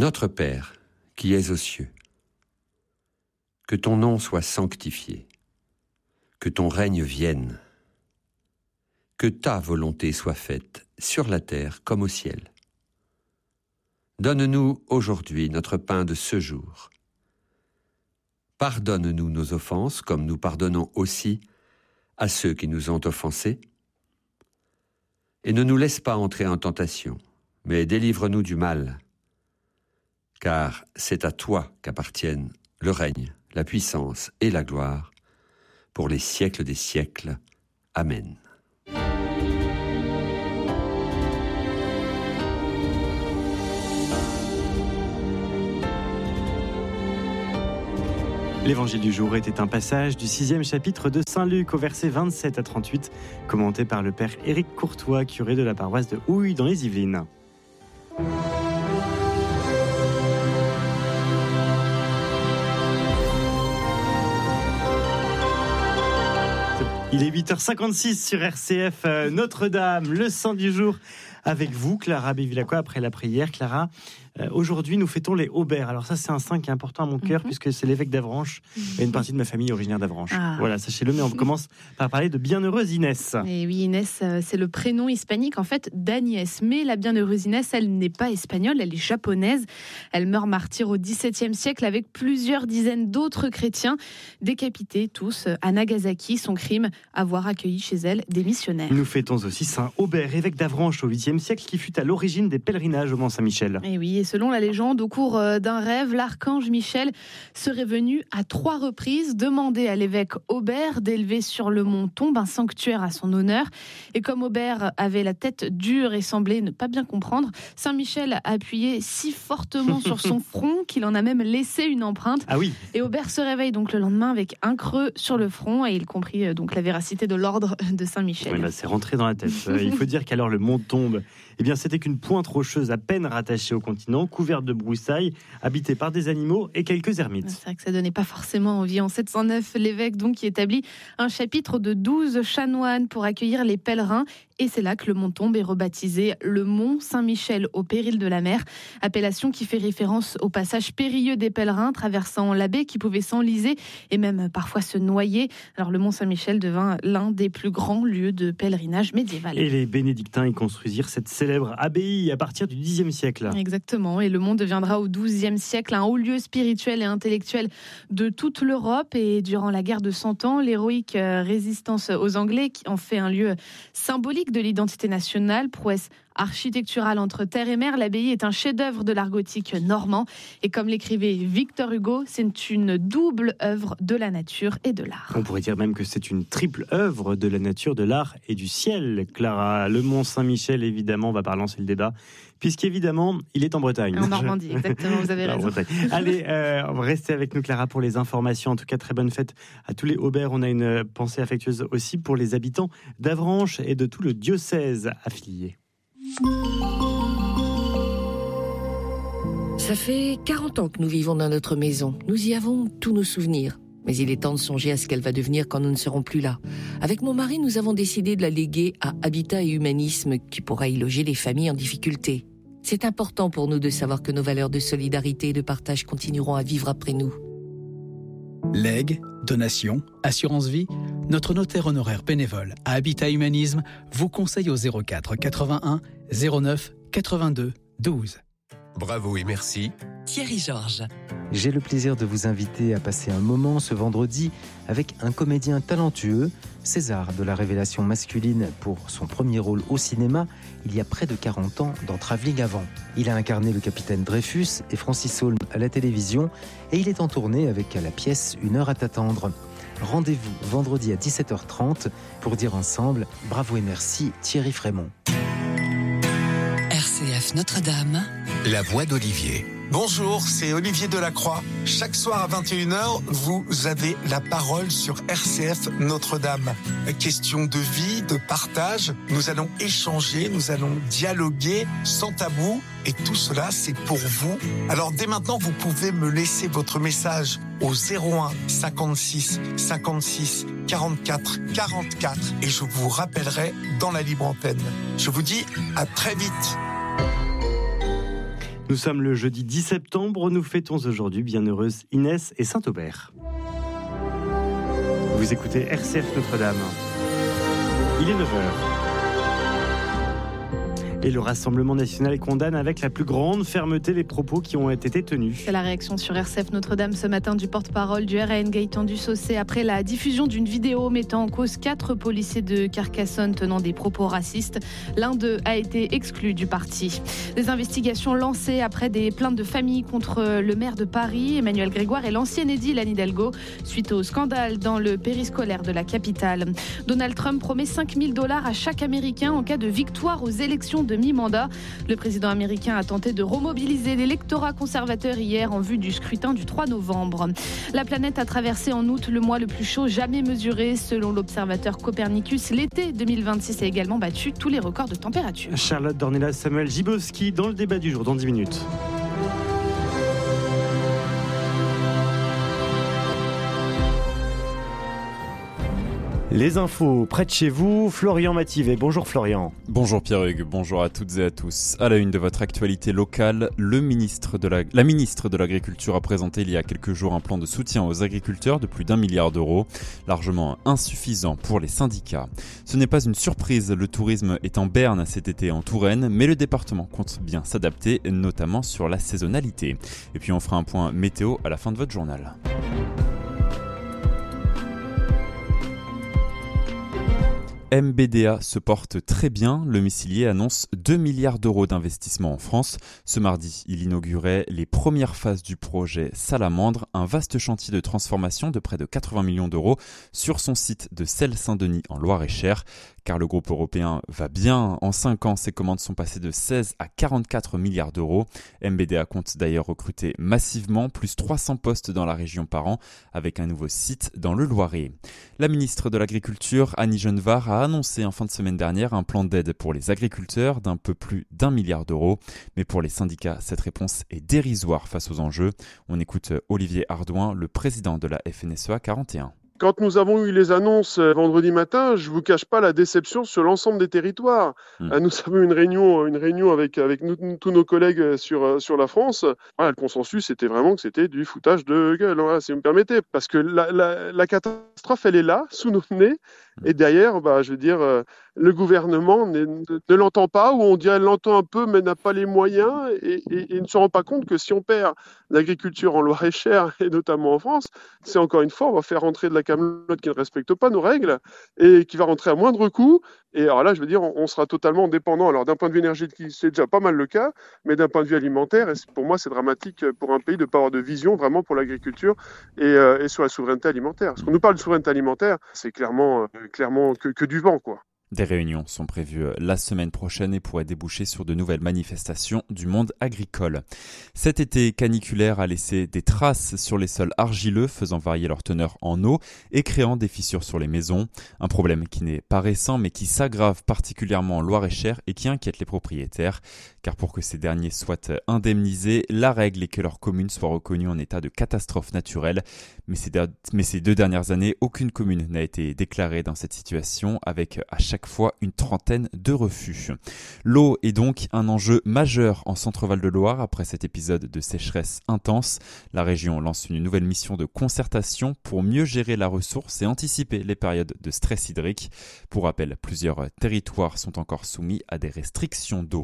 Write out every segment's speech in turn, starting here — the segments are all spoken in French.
Notre Père, qui es aux cieux, que ton nom soit sanctifié, que ton règne vienne, que ta volonté soit faite sur la terre comme au ciel. Donne-nous aujourd'hui notre pain de ce jour. Pardonne-nous nos offenses comme nous pardonnons aussi à ceux qui nous ont offensés. Et ne nous laisse pas entrer en tentation, mais délivre-nous du mal. Car c'est à toi qu'appartiennent le règne, la puissance et la gloire, pour les siècles des siècles. Amen. L'évangile du jour était un passage du 6e chapitre de Saint Luc au verset 27 à 38, commenté par le père Éric Courtois, curé de la paroisse de Houille dans les Yvelines. Il est 8h56 sur RCF Notre-Dame, le saint du jour. Avec vous, Clara Bevilacqua, après la prière. Clara, aujourd'hui, nous fêtons les Aubert. Alors ça, c'est un saint qui est important à mon cœur, puisque c'est l'évêque d'Avranches et une partie de ma famille originaire d'Avranches. Ah. Voilà, sachez-le, mais on commence par parler de bienheureuse Inès. Et oui, Inès, c'est le prénom hispanique, en fait, d'Agnès. Mais la bienheureuse Inès, elle n'est pas espagnole, elle est japonaise. Elle meurt martyre au XVIIe siècle avec plusieurs dizaines d'autres chrétiens, décapités tous à Nagasaki. Son crime, avoir accueilli chez elle des missionnaires. Nous fêtons aussi saint Aubert, évêque d'Avranches au 8e siècle, qui fut à l'origine des pèlerinages au Mont-Saint-Michel. Et oui, et selon la légende, au cours d'un rêve, l'archange Michel serait venu à 3 reprises demander à l'évêque Aubert d'élever sur le mont Tombe un sanctuaire à son honneur. Et comme Aubert avait la tête dure et semblait ne pas bien comprendre, Saint Michel a appuyé si fortement sur son front qu'il en a même laissé une empreinte. Ah oui. Et Aubert se réveille donc le lendemain avec un creux sur le front et il comprit donc la véracité de l'ordre de Saint Michel. Oui, bah, c'est rentré dans la tête. Il faut dire qu'alors le mont Tombe, eh bien, c'était qu'une pointe rocheuse à peine rattachée au continent, couverte de broussailles, habitée par des animaux et quelques ermites. C'est vrai que ça donnait pas forcément envie. En 709, l'évêque donc qui établit un chapitre de 12 chanoines pour accueillir les pèlerins. Et c'est là que le mont Tombe est rebaptisé le mont Saint-Michel au péril de la mer, appellation qui fait référence au passage périlleux des pèlerins traversant la baie qui pouvaient s'enliser et même parfois se noyer. Alors le mont Saint-Michel devint l'un des plus grands lieux de pèlerinage médiéval. Et les bénédictins y construisirent cette célèbre abbaye à partir du Xe siècle. Exactement, et le mont deviendra au XIIe siècle un haut lieu spirituel et intellectuel de toute l'Europe. Et durant la guerre de 100 ans, l'héroïque résistance aux Anglais qui en fait un lieu symbolique de l'identité nationale, prouesse architecturale entre terre et mer, l'abbaye est un chef-d'œuvre de l'art gothique normand. Et comme l'écrivait Victor Hugo, c'est une double œuvre de la nature et de l'art. On pourrait dire même que c'est une triple œuvre de la nature, de l'art et du ciel. Clara, le mont Saint-Michel, évidemment, va pas relancer le débat, puisqu'évidemment, il est en Bretagne. En Normandie, exactement, vous avez raison. Allez, restez avec nous, Clara, pour les informations. En tout cas, très bonne fête à tous les Aubert. On a une pensée affectueuse aussi pour les habitants d'Avranches et de tout le diocèse affilié. Ça fait 40 ans que nous vivons dans notre maison. Nous y avons tous nos souvenirs. Mais il est temps de songer à ce qu'elle va devenir quand nous ne serons plus là. Avec mon mari, nous avons décidé de la léguer à Habitat et Humanisme, qui pourra y loger les familles en difficulté. C'est important pour nous de savoir que nos valeurs de solidarité et de partage continueront à vivre après nous. Legs, donations, assurance vie, notre notaire honoraire bénévole à Habitat Humanisme vous conseille au 04 81 09 82 12. Bravo et merci. Thierry Georges. J'ai le plaisir de vous inviter à passer un moment ce vendredi avec un comédien talentueux, César de la révélation masculine pour son premier rôle au cinéma il y a près de 40 ans dans Travelling Avant. Il a incarné le capitaine Dreyfus et Francis Holm à la télévision et il est en tournée avec à la pièce Une heure à t'attendre. Rendez-vous vendredi à 17h30 pour dire ensemble bravo et merci Thierry Frémont. RCF Notre-Dame. La voix d'Olivier. Bonjour, c'est Olivier Delacroix. Chaque soir à 21h, vous avez la parole sur RCF Notre-Dame. Question de vie, de partage. Nous allons échanger, nous allons dialoguer sans tabou. Et tout cela, c'est pour vous. Alors dès maintenant, vous pouvez me laisser votre message au 01 56 56 44 44 et je vous rappellerai dans la libre antenne. Je vous dis à très vite. Nous sommes le jeudi 10 septembre, nous fêtons aujourd'hui bienheureuse Inès et Saint-Aubert. Vous écoutez RCF Notre-Dame. Il est 9h. Et le Rassemblement national condamne avec la plus grande fermeté les propos qui ont été tenus. C'est la réaction sur RCF Notre-Dame ce matin du porte-parole du RN, Gaëtan Dussaucé, après la diffusion d'une vidéo mettant en cause 4 policiers de Carcassonne tenant des propos racistes. L'un d'eux a été exclu du parti. Des investigations lancées après des plaintes de famille contre le maire de Paris, Emmanuel Grégoire, et l'ancienne édile Anne Hidalgo, suite au scandale dans le périscolaire de la capitale. Donald Trump promet $5 000 à chaque Américain en cas de victoire aux élections de mi-mandat. Le président américain a tenté de remobiliser l'électorat conservateur hier en vue du scrutin du 3 novembre. La planète a traversé en août le mois le plus chaud jamais mesuré. Selon l'observateur Copernicus, l'été 2026 a également battu tous les records de température. Charlotte Dornelas, Samuel Gibowski dans le débat du jour dans 10 minutes. Les infos près de chez vous, Florian Mativet. Bonjour Florian. Bonjour Pierre-Hugues, bonjour à toutes et à tous. À la une de votre actualité locale, la ministre de l'Agriculture a présenté il y a quelques jours un plan de soutien aux agriculteurs de plus d'1 milliard d'euros, largement insuffisant pour les syndicats. Ce n'est pas une surprise, le tourisme est en berne cet été en Touraine, mais le département compte bien s'adapter, notamment sur la saisonnalité. Et puis on fera un point météo à la fin de votre journal. MBDA se porte très bien. Le missilier annonce 2 milliards d'euros d'investissement en France. Ce mardi, il inaugurait les premières phases du projet Salamandre, un vaste chantier de transformation de près de 80 millions d'euros sur son site de Celles-Saint-Denis en Loir-et-Cher. Car le groupe européen va bien. En 5 ans, ses commandes sont passées de 16 à 44 milliards d'euros. MBDA compte d'ailleurs recruter massivement, plus 300 postes dans la région par an, avec un nouveau site dans le Loiret. La ministre de l'Agriculture, Annie Genevard, a annoncé en fin de semaine dernière un plan d'aide pour les agriculteurs d'un peu plus d'1 milliard d'euros. Mais pour les syndicats, cette réponse est dérisoire face aux enjeux. On écoute Olivier Ardouin, le président de la FNSEA 41. Quand nous avons eu les annonces vendredi matin, je vous cache pas la déception sur l'ensemble des territoires. Nous avons eu une réunion avec tous nos collègues sur la France. Le consensus était vraiment que c'était du foutage de gueule, si vous me permettez, parce que la catastrophe, elle est là, sous nos nez, et derrière, le gouvernement ne l'entend pas, ou on dirait l'entend un peu, mais n'a pas les moyens, et ne se rend pas compte que si on perd l'agriculture en Loir-et-Cher, et notamment en France, c'est encore une fois, on va faire rentrer de la camelote qui ne respecte pas nos règles, et qui va rentrer à moindre coût. Et alors là, on sera totalement dépendant. Alors d'un point de vue énergétique, c'est déjà pas mal le cas, mais d'un point de vue alimentaire, et pour moi, c'est dramatique pour un pays de ne pas avoir de vision vraiment pour l'agriculture et sur la souveraineté alimentaire. Parce qu'on nous parle de souveraineté alimentaire, c'est clairement que du vent, quoi. Des réunions sont prévues la semaine prochaine et pourraient déboucher sur de nouvelles manifestations du monde agricole. Cet été caniculaire a laissé des traces sur les sols argileux, faisant varier leur teneur en eau et créant des fissures sur les maisons. Un problème qui n'est pas récent mais qui s'aggrave particulièrement en Loir-et-Cher et qui inquiète les propriétaires. Car pour que ces derniers soient indemnisés, la règle est que leur commune soit reconnue en état de catastrophe naturelle. Mais ces 2 dernières années, aucune commune n'a été déclarée dans cette situation, avec à chaque fois une trentaine de refus. L'eau est donc un enjeu majeur en Centre-Val de Loire après cet épisode de sécheresse intense. La région lance une nouvelle mission de concertation pour mieux gérer la ressource et anticiper les périodes de stress hydrique. Pour rappel, plusieurs territoires sont encore soumis à des restrictions d'eau.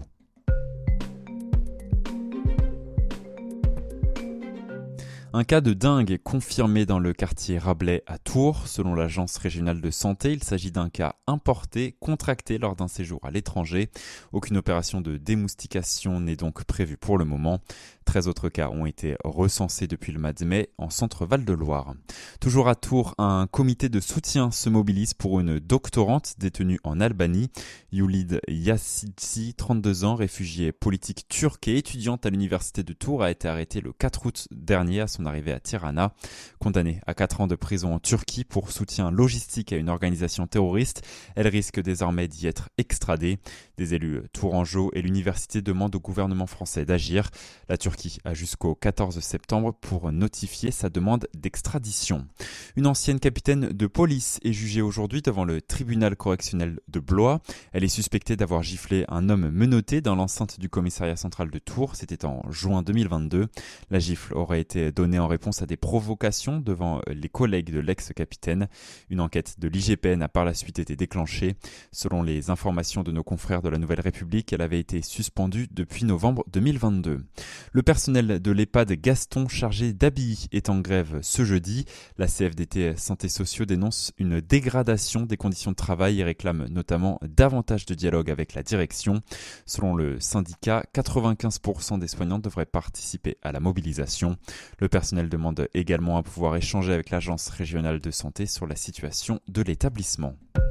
Un cas de dingue est confirmé dans le quartier Rabelais à Tours. Selon l'agence régionale de santé, il s'agit d'un cas importé, contracté lors d'un séjour à l'étranger. Aucune opération de démoustication n'est donc prévue pour le moment. 13 autres cas ont été recensés depuis le mois de mai en Centre-Val de Loire. Toujours à Tours, un comité de soutien se mobilise pour une doctorante détenue en Albanie. Yulid Yasidsi, 32 ans, réfugiée politique turque et étudiante à l'université de Tours, a été arrêtée le 4 août dernier à son arrivée à Tirana. Condamnée à 4 ans de prison en Turquie pour soutien logistique à une organisation terroriste, elle risque désormais d'y être extradée. Des élus tourangeaux et l'université demandent au gouvernement français d'agir. La Turquie a jusqu'au 14 septembre pour notifier sa demande d'extradition. Une ancienne capitaine de police est jugée aujourd'hui devant le tribunal correctionnel de Blois. Elle est suspectée d'avoir giflé un homme menotté dans l'enceinte du commissariat central de Tours. C'était en juin 2022. La gifle aurait été donnée en réponse à des provocations devant les collègues de l'ex-capitaine. Une enquête de l'IGPN a par la suite été déclenchée. Selon les informations de nos confrères de la Nouvelle République, elle avait été suspendue depuis novembre 2022. Le personnel de l'EHPAD Gaston chargé d'Abilly est en grève ce jeudi. La CFDT Santé Sociaux dénonce une dégradation des conditions de travail et réclame notamment davantage de dialogue avec la direction. Selon le syndicat, 95% des soignants devraient participer à la mobilisation. Le personnel demande également à pouvoir échanger avec l'Agence régionale de santé sur la situation de l'établissement.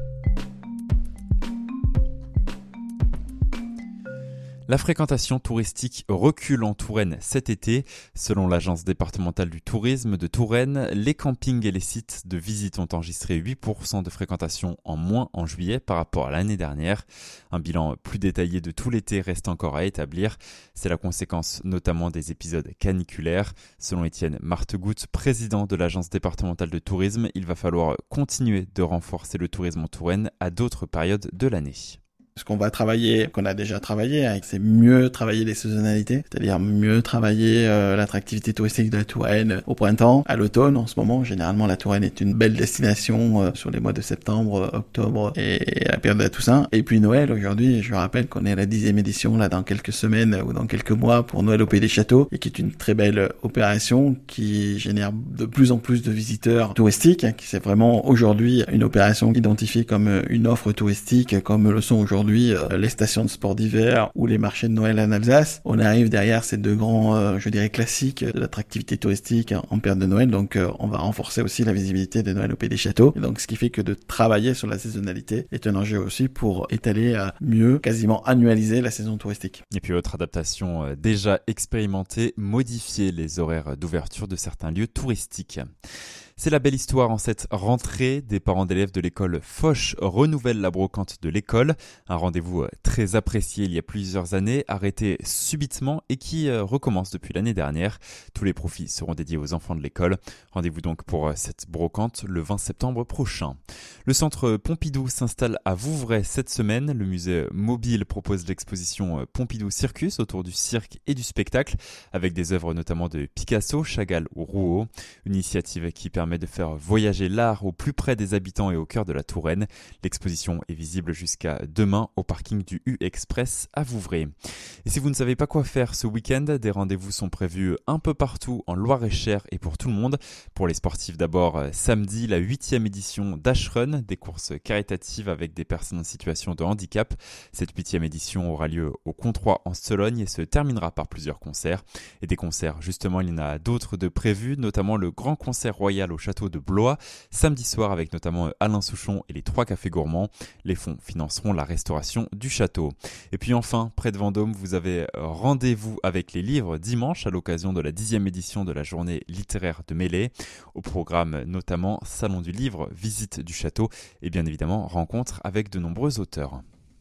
La fréquentation touristique recule en Touraine cet été. Selon l'agence départementale du tourisme de Touraine, les campings et les sites de visite ont enregistré 8% de fréquentation en moins en juillet par rapport à l'année dernière. Un bilan plus détaillé de tout l'été reste encore à établir. C'est la conséquence notamment des épisodes caniculaires. Selon Étienne Martegout, président de l'agence départementale de tourisme, il va falloir continuer de renforcer le tourisme en Touraine à d'autres périodes de l'année. Ce qu'on va travailler, qu'on a déjà travaillé, c'est mieux travailler les saisonnalités, c'est-à-dire mieux travailler l'attractivité touristique de la Touraine au printemps, à l'automne. En ce moment, généralement, la Touraine est une belle destination sur les mois de septembre, octobre et la période de la Toussaint. Et puis Noël, aujourd'hui, je rappelle qu'on est à la 10e édition, là, dans quelques semaines ou dans quelques mois pour Noël au Pays des Châteaux, et qui est une très belle opération qui génère de plus en plus de visiteurs touristiques, qui c'est vraiment aujourd'hui une opération identifiée comme une offre touristique, comme le sont aujourd'hui les stations de sport d'hiver ou les marchés de Noël en Alsace. On arrive derrière ces deux grands, classiques de l'attractivité touristique en période de Noël. Donc, on va renforcer aussi la visibilité de Noël au Pays des Châteaux. Et donc, ce qui fait que de travailler sur la saisonnalité est un enjeu aussi pour étaler mieux, quasiment annualiser la saison touristique. Et puis, autre adaptation déjà expérimentée, modifier les horaires d'ouverture de certains lieux touristiques. C'est la belle histoire en cette rentrée. Des parents d'élèves de l'école Foch renouvellent la brocante de l'école. Un rendez-vous très apprécié il y a plusieurs années, arrêté subitement et qui recommence depuis l'année dernière. Tous les profits seront dédiés aux enfants de l'école. Rendez-vous donc pour cette brocante le 20 septembre prochain. Le centre Pompidou s'installe à Vouvray cette semaine. Le musée mobile propose l'exposition Pompidou Circus autour du cirque et du spectacle, avec des œuvres notamment de Picasso, Chagall ou Rouault. Une initiative qui permet de faire voyager l'art au plus près des habitants et au cœur de la Touraine. L'exposition est visible jusqu'à demain au parking du U-Express à Vouvray. Et si vous ne savez pas quoi faire ce week-end, des rendez-vous sont prévus un peu partout en Loir-et-Cher et pour tout le monde. Pour les sportifs d'abord, samedi, la 8e édition d'Ashrun, des courses caritatives avec des personnes en situation de handicap. Cette 8e édition aura lieu au Comtois en Sologne et se terminera par plusieurs concerts. Et des concerts, justement, il y en a d'autres de prévus, notamment le grand concert royal au château de Blois, samedi soir avec notamment Alain Souchon et les 3 cafés gourmands. Les fonds financeront la restauration du château. Et puis enfin, près de Vendôme, vous avez rendez-vous avec les livres dimanche à l'occasion de la 10e édition de la journée littéraire de Mêlée. Au programme notamment Salon du livre, visite du château et bien évidemment rencontre avec de nombreux auteurs.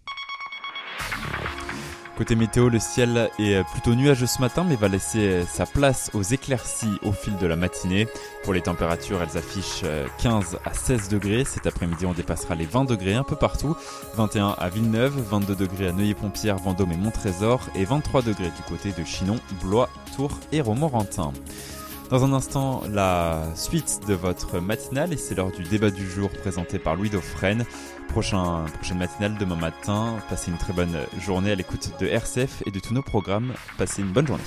Côté météo, le ciel est plutôt nuageux ce matin, mais va laisser sa place aux éclaircies au fil de la matinée. Pour les températures, elles affichent 15 à 16 degrés. Cet après-midi, on dépassera les 20 degrés un peu partout. 21 à Villeneuve, 22 degrés à Neuilly-Pompierre, Vendôme et Montrésor, et 23 degrés du côté de Chinon, Blois, Tours et Romorantin. Dans un instant, la suite de votre matinale, et c'est l'heure du débat du jour présenté par Louis Dauphren. Prochaine matinale demain matin. Passez une très bonne journée à l'écoute de RCF et de tous nos programmes. Passez une bonne journée.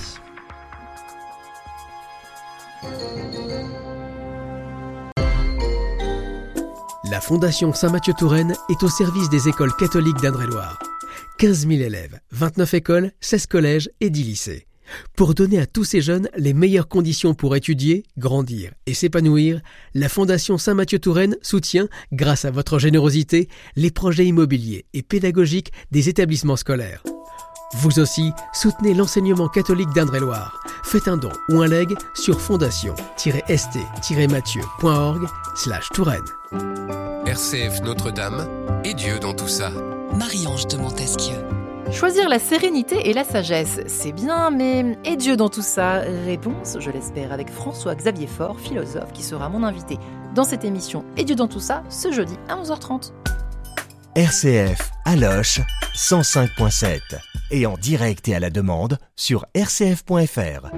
La Fondation Saint-Mathieu-Touraine est au service des écoles catholiques d'Indre-et-Loire. 15 000 élèves, 29 écoles, 16 collèges et 10 lycées. Pour donner à tous ces jeunes les meilleures conditions pour étudier, grandir et s'épanouir, la Fondation Saint-Mathieu-Touraine soutient, grâce à votre générosité, les projets immobiliers et pédagogiques des établissements scolaires. Vous aussi, soutenez l'enseignement catholique d'Indre-et-Loire. Faites un don ou un legs sur fondation-st-mathieu.org/Touraine. RCF Notre-Dame et Dieu dans tout ça. Marie-Ange de Montesquieu. Choisir la sérénité et la sagesse, c'est bien, mais et Dieu dans tout ça? Réponse, je l'espère, avec François-Xavier Faure, philosophe, qui sera mon invité dans cette émission Et Dieu dans tout ça, ce jeudi à 11h30. RCF à Loches 105.7 et en direct et à la demande sur rcf.fr.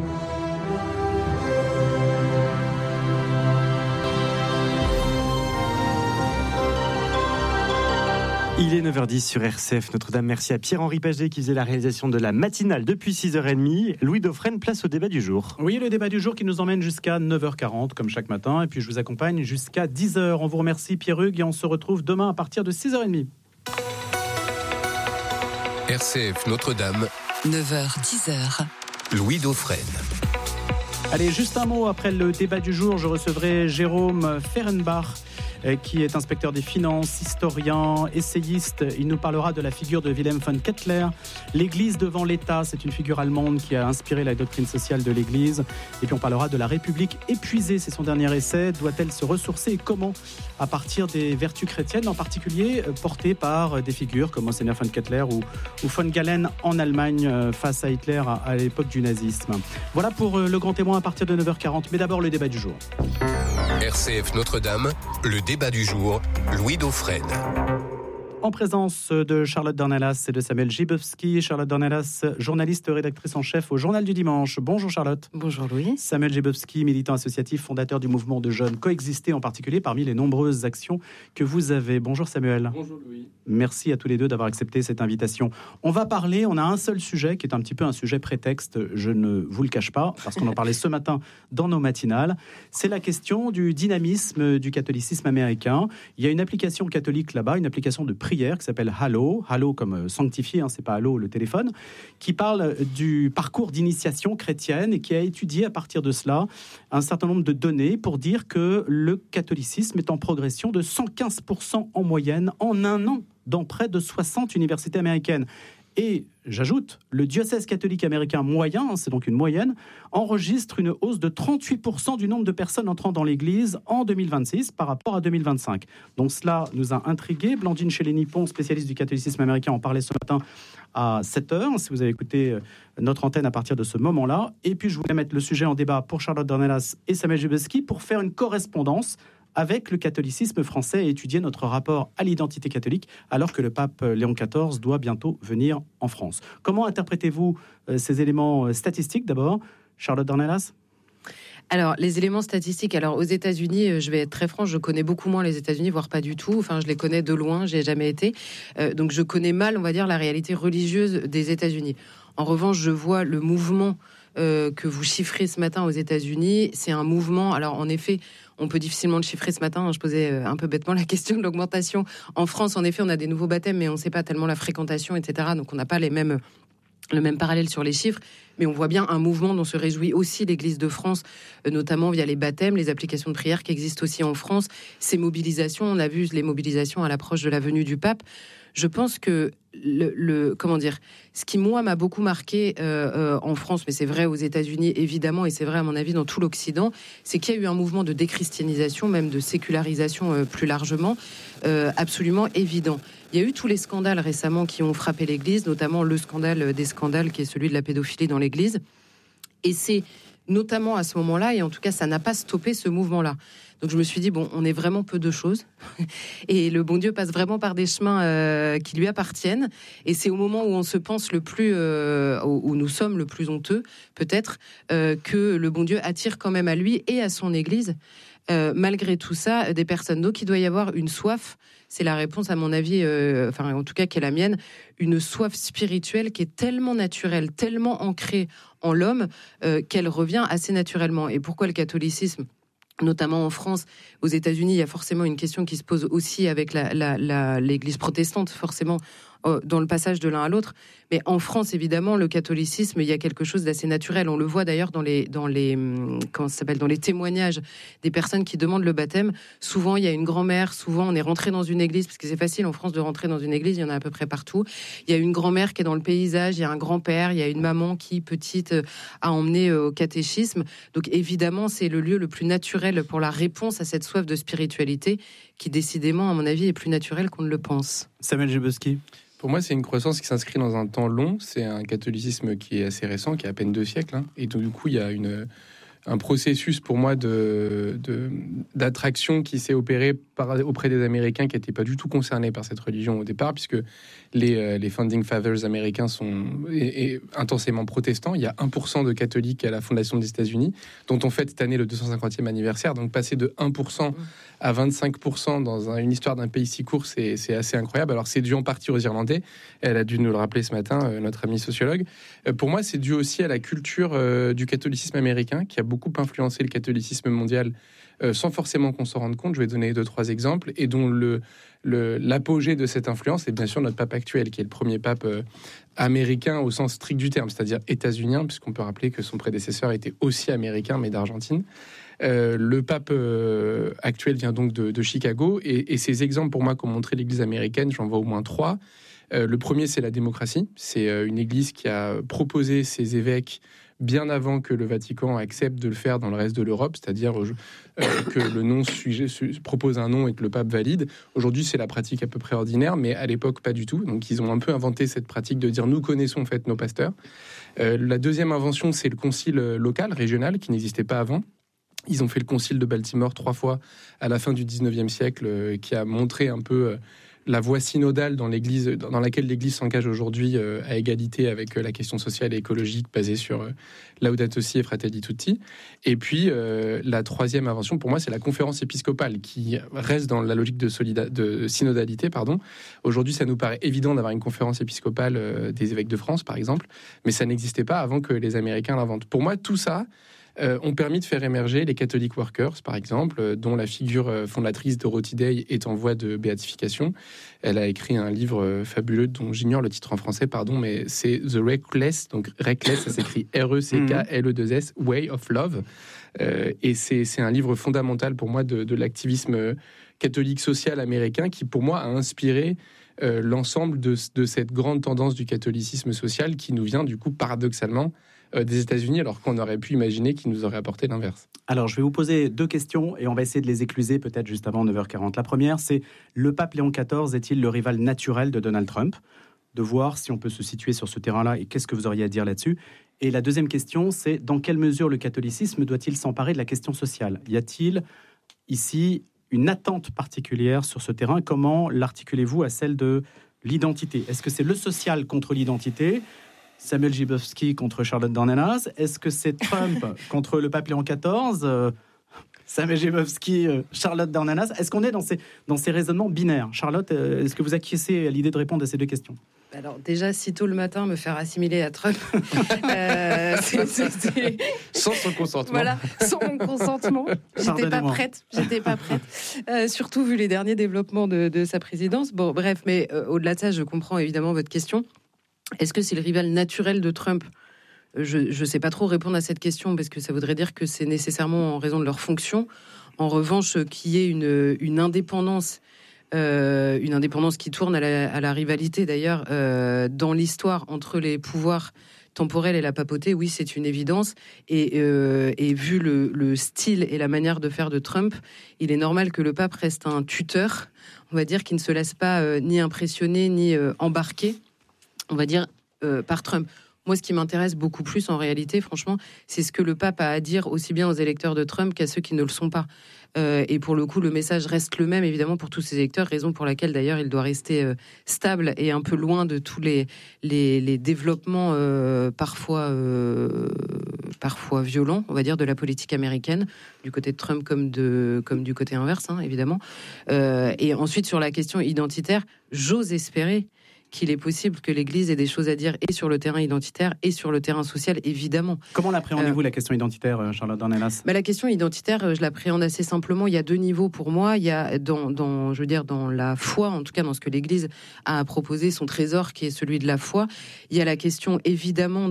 Il est 9h10 sur RCF Notre-Dame. Merci à Pierre-Henri Paget qui faisait la réalisation de la matinale depuis 6h30. Louis Dauphren, place au débat du jour. Oui, le débat du jour qui nous emmène jusqu'à 9h40 comme chaque matin. Et puis je vous accompagne jusqu'à 10h. On vous remercie Pierre-Hugues et on se retrouve demain à partir de 6h30. RCF Notre-Dame. 9h-10h. Louis Dauphren. Allez, juste un mot après le débat du jour. Je recevrai Jérôme Fehrenbach, qui est inspecteur des finances, historien, essayiste. Il nous parlera de la figure de Wilhelm von Kettler. L'Église devant l'État, c'est une figure allemande qui a inspiré la doctrine sociale de l'Église. Et puis on parlera de la République épuisée, c'est son dernier essai. Doit-elle se ressourcer et comment? À partir des vertus chrétiennes, en particulier portées par des figures comme Monseigneur von Kettler ou von Galen en Allemagne face à Hitler à l'époque du nazisme. Voilà pour le grand témoin à partir de 9h40. Mais d'abord le débat du jour. RCF Notre-Dame, le débat du jour, Louis Dauphren. En présence de Charlotte Dornelas et de Samuel Gibowski. Charlotte Dornelas, journaliste, rédactrice en chef au Journal du Dimanche. Bonjour Charlotte. Bonjour Louis. Samuel Gibowski, militant associatif, fondateur du mouvement de jeunes Coexister, en particulier parmi les nombreuses actions que vous avez. Bonjour Samuel. Bonjour Louis. Merci à tous les deux d'avoir accepté cette invitation. On va parler, on a un seul sujet qui est un petit peu un sujet prétexte, je ne vous le cache pas, parce qu'on en parlait ce matin dans nos matinales. C'est la question du dynamisme du catholicisme américain. Il y a une application catholique là-bas, une application de prière qui s'appelle Hallow comme sanctifié, c'est pas Hallo le téléphone, qui parle du parcours d'initiation chrétienne et qui a étudié à partir de cela un certain nombre de données pour dire que le catholicisme est en progression de 115% en moyenne en un an dans près de 60 universités américaines. Et j'ajoute, le diocèse catholique américain moyen, c'est donc une moyenne, enregistre une hausse de 38% du nombre de personnes entrant dans l'Église en 2026 par rapport à 2025. Donc cela nous a intrigués. Blandine Chélény-Pont, spécialiste du catholicisme américain, en parlait ce matin à 7h, si vous avez écouté notre antenne à partir de ce moment-là. Et puis je voulais mettre le sujet en débat pour Charlotte Dornelas et Samuel Gibowski pour faire une correspondance avec le catholicisme français et étudier notre rapport à l'identité catholique alors que le pape Léon XIV doit bientôt venir en France. Comment interprétez-vous ces éléments statistiques d'abord, Charlotte Dornelas ? Alors, les éléments statistiques, alors aux États-Unis, je vais être très franche, je connais beaucoup moins les États-Unis, voire pas du tout. Enfin, je les connais de loin, j'y ai jamais été. Donc, je connais mal, on va dire, la réalité religieuse des États-Unis. En revanche, je vois le mouvement que vous chiffrez ce matin aux États-Unis. C'est un mouvement, alors en effet, on peut difficilement le chiffrer ce matin. Je posais un peu bêtement la question de l'augmentation. En France, en effet, on a des nouveaux baptêmes, mais on ne sait pas tellement la fréquentation, etc. Donc, on n'a pas le même parallèle sur les chiffres, mais on voit bien un mouvement dont se réjouit aussi l'Église de France, notamment via les baptêmes, les applications de prière qui existent aussi en France, ces mobilisations, on a vu les mobilisations à l'approche de la venue du pape. Je pense que ce qui moi m'a beaucoup marqué en France, mais c'est vrai aux États-Unis évidemment, et c'est vrai à mon avis dans tout l'Occident, c'est qu'il y a eu un mouvement de déchristianisation, même de sécularisation plus largement, absolument évident. Il y a eu tous les scandales récemment qui ont frappé l'Église, notamment le scandale des scandales qui est celui de la pédophilie dans l'Église, et c'est notamment à ce moment-là, et en tout cas ça n'a pas stoppé ce mouvement-là. Donc je me suis dit, bon, on est vraiment peu de choses, et le bon Dieu passe vraiment par des chemins qui lui appartiennent, et c'est au moment où on se pense le plus, où nous sommes le plus honteux, peut-être, que le bon Dieu attire quand même à lui et à son Église, malgré tout ça, des personnes. Donc il doit y avoir une soif, c'est la réponse à mon avis, enfin en tout cas qui est la mienne, une soif spirituelle qui est tellement naturelle, tellement ancrée en l'homme, qu'elle revient assez naturellement. Et pourquoi le catholicisme ? Notamment en France, aux États-Unis, il y a forcément une question qui se pose aussi avec l'Église protestante, forcément, dans le passage de l'un à l'autre. Mais en France, évidemment, le catholicisme, il y a quelque chose d'assez naturel. On le voit d'ailleurs dans les témoignages des personnes qui demandent le baptême. Souvent, il y a une grand-mère. Souvent, on est rentré dans une église, parce que c'est facile en France de rentrer dans une église. Il y en a à peu près partout. Il y a une grand-mère qui est dans le paysage. Il y a un grand-père. Il y a une maman qui, petite, a emmené au catéchisme. Donc, évidemment, c'est le lieu le plus naturel pour la réponse à cette soif de spiritualité qui, décidément, à mon avis, est plus naturelle qu'on ne le pense. Samuel Jebowski. Pour moi, c'est une croissance qui s'inscrit dans un temps long. C'est un catholicisme qui est assez récent, qui a à peine 2 siècles. Hein. Et donc, du coup, il y a un processus pour moi d'attraction qui s'est opéré auprès des Américains qui n'étaient pas du tout concernés par cette religion au départ, puisque les Founding Fathers américains sont intensément protestants. Il y a 1% de catholiques à la fondation des États-Unis, dont on fête cette année le 250e anniversaire. Donc passer de 1% à 25% dans une histoire d'un pays si court, c'est assez incroyable. Alors c'est dû en partie aux Irlandais. Elle a dû nous le rappeler ce matin, notre amie sociologue. Pour moi, c'est dû aussi à la culture du catholicisme américain, qui a beaucoup influencé le catholicisme mondial sans forcément qu'on s'en rende compte. Je vais donner 2-3 exemples, et dont l'apogée de cette influence est bien sûr notre pape actuel, qui est le premier pape américain au sens strict du terme, c'est-à-dire états-unien, puisqu'on peut rappeler que son prédécesseur était aussi américain, mais d'Argentine. Le pape actuel vient donc de Chicago, et ces exemples pour moi qu'ont montré l'Église américaine, j'en vois au moins 3. Le premier, c'est la démocratie. C'est une Église qui a proposé ses évêques bien avant que le Vatican accepte de le faire dans le reste de l'Europe, c'est-à-dire que le nom propose un nom et que le pape valide. Aujourd'hui, c'est la pratique à peu près ordinaire, mais à l'époque, pas du tout. Donc, ils ont un peu inventé cette pratique de dire « nous connaissons en fait nos pasteurs ». La deuxième invention, c'est le concile local, régional, qui n'existait pas avant. Ils ont fait le concile de Baltimore 3 fois à la fin du 19e siècle, qui a montré un peu la voie synodale dans laquelle l'Église s'engage aujourd'hui à égalité avec la question sociale et écologique basée sur Laudato Si et Fratelli Tutti. Et puis, la troisième invention, pour moi, c'est la conférence épiscopale, qui reste dans la logique de synodalité. Aujourd'hui, ça nous paraît évident d'avoir une conférence épiscopale des évêques de France, par exemple, mais ça n'existait pas avant que les Américains l'inventent. Pour moi, tout ça ont permis de faire émerger les Catholic Workers, par exemple, dont la figure fondatrice Dorothy Day est en voie de béatification. Elle a écrit un livre fabuleux dont j'ignore le titre en français, mais c'est The Reckless, donc Reckless, ça s'écrit R-E-C-K-L-E-2-S, Way of Love. Et c'est un livre fondamental pour moi de l'activisme catholique social américain qui, pour moi, a inspiré l'ensemble de cette grande tendance du catholicisme social qui nous vient, du coup, paradoxalement, des États-Unis, alors qu'on aurait pu imaginer qu'ils nous auraient apporté l'inverse. Alors, je vais vous poser 2 questions et on va essayer de les écluser peut-être juste avant 9h40. La première, c'est le pape Léon XIV est-il le rival naturel de Donald Trump ? De voir si on peut se situer sur ce terrain-là et qu'est-ce que vous auriez à dire là-dessus. Et la deuxième question, c'est dans quelle mesure le catholicisme doit-il s'emparer de la question sociale ? Y a-t-il ici une attente particulière sur ce terrain ? Comment l'articulez-vous à celle de l'identité ? Est-ce que c'est le social contre l'identité ? Samuel Jebowski contre Charlotte Dornelas. Est-ce que c'est Trump contre le pape Léon XIV Samuel Jebowski, Charlotte Dornelas. Est-ce qu'on est dans ces raisonnements binaires ? Charlotte, est-ce que vous acquiescez à l'idée de répondre à ces 2 questions ? Alors déjà, si tôt le matin, me faire assimiler à Trump, sans son consentement. Voilà, sans mon consentement. J'étais pas prête. Surtout vu les derniers développements de sa présidence. Bon, bref, mais au-delà de ça, je comprends évidemment votre question. Est-ce que c'est le rival naturel de Trump ? Je ne sais pas trop répondre à cette question parce que ça voudrait dire que c'est nécessairement en raison de leur fonction. En revanche, qu'il y ait une indépendance qui tourne à la rivalité d'ailleurs dans l'histoire entre les pouvoirs temporels et la papauté, oui, c'est une évidence. Et vu le style et la manière de faire de Trump, il est normal que le pape reste un tuteur, on va dire, qui ne se laisse pas ni impressionner ni embarquer, on va dire, par Trump. Moi, ce qui m'intéresse beaucoup plus, en réalité, franchement, c'est ce que le pape a à dire aussi bien aux électeurs de Trump qu'à ceux qui ne le sont pas. Et pour le coup, le message reste le même, évidemment, pour tous ces électeurs, raison pour laquelle, d'ailleurs, il doit rester stable et un peu loin de tous les développements parfois violents, on va dire, de la politique américaine, du côté de Trump comme du côté inverse, hein, évidemment. Et ensuite, sur la question identitaire, j'ose espérer qu'il est possible que l'Église ait des choses à dire et sur le terrain identitaire et sur le terrain social, évidemment. Comment l'appréhendez-vous, la question identitaire, Charlotte Dornelas ? La question identitaire, je l'appréhende assez simplement. Il y a deux niveaux pour moi. Il y a dans la foi, en tout cas dans ce que l'Église a proposé, son trésor qui est celui de la foi. Il y a la question évidemment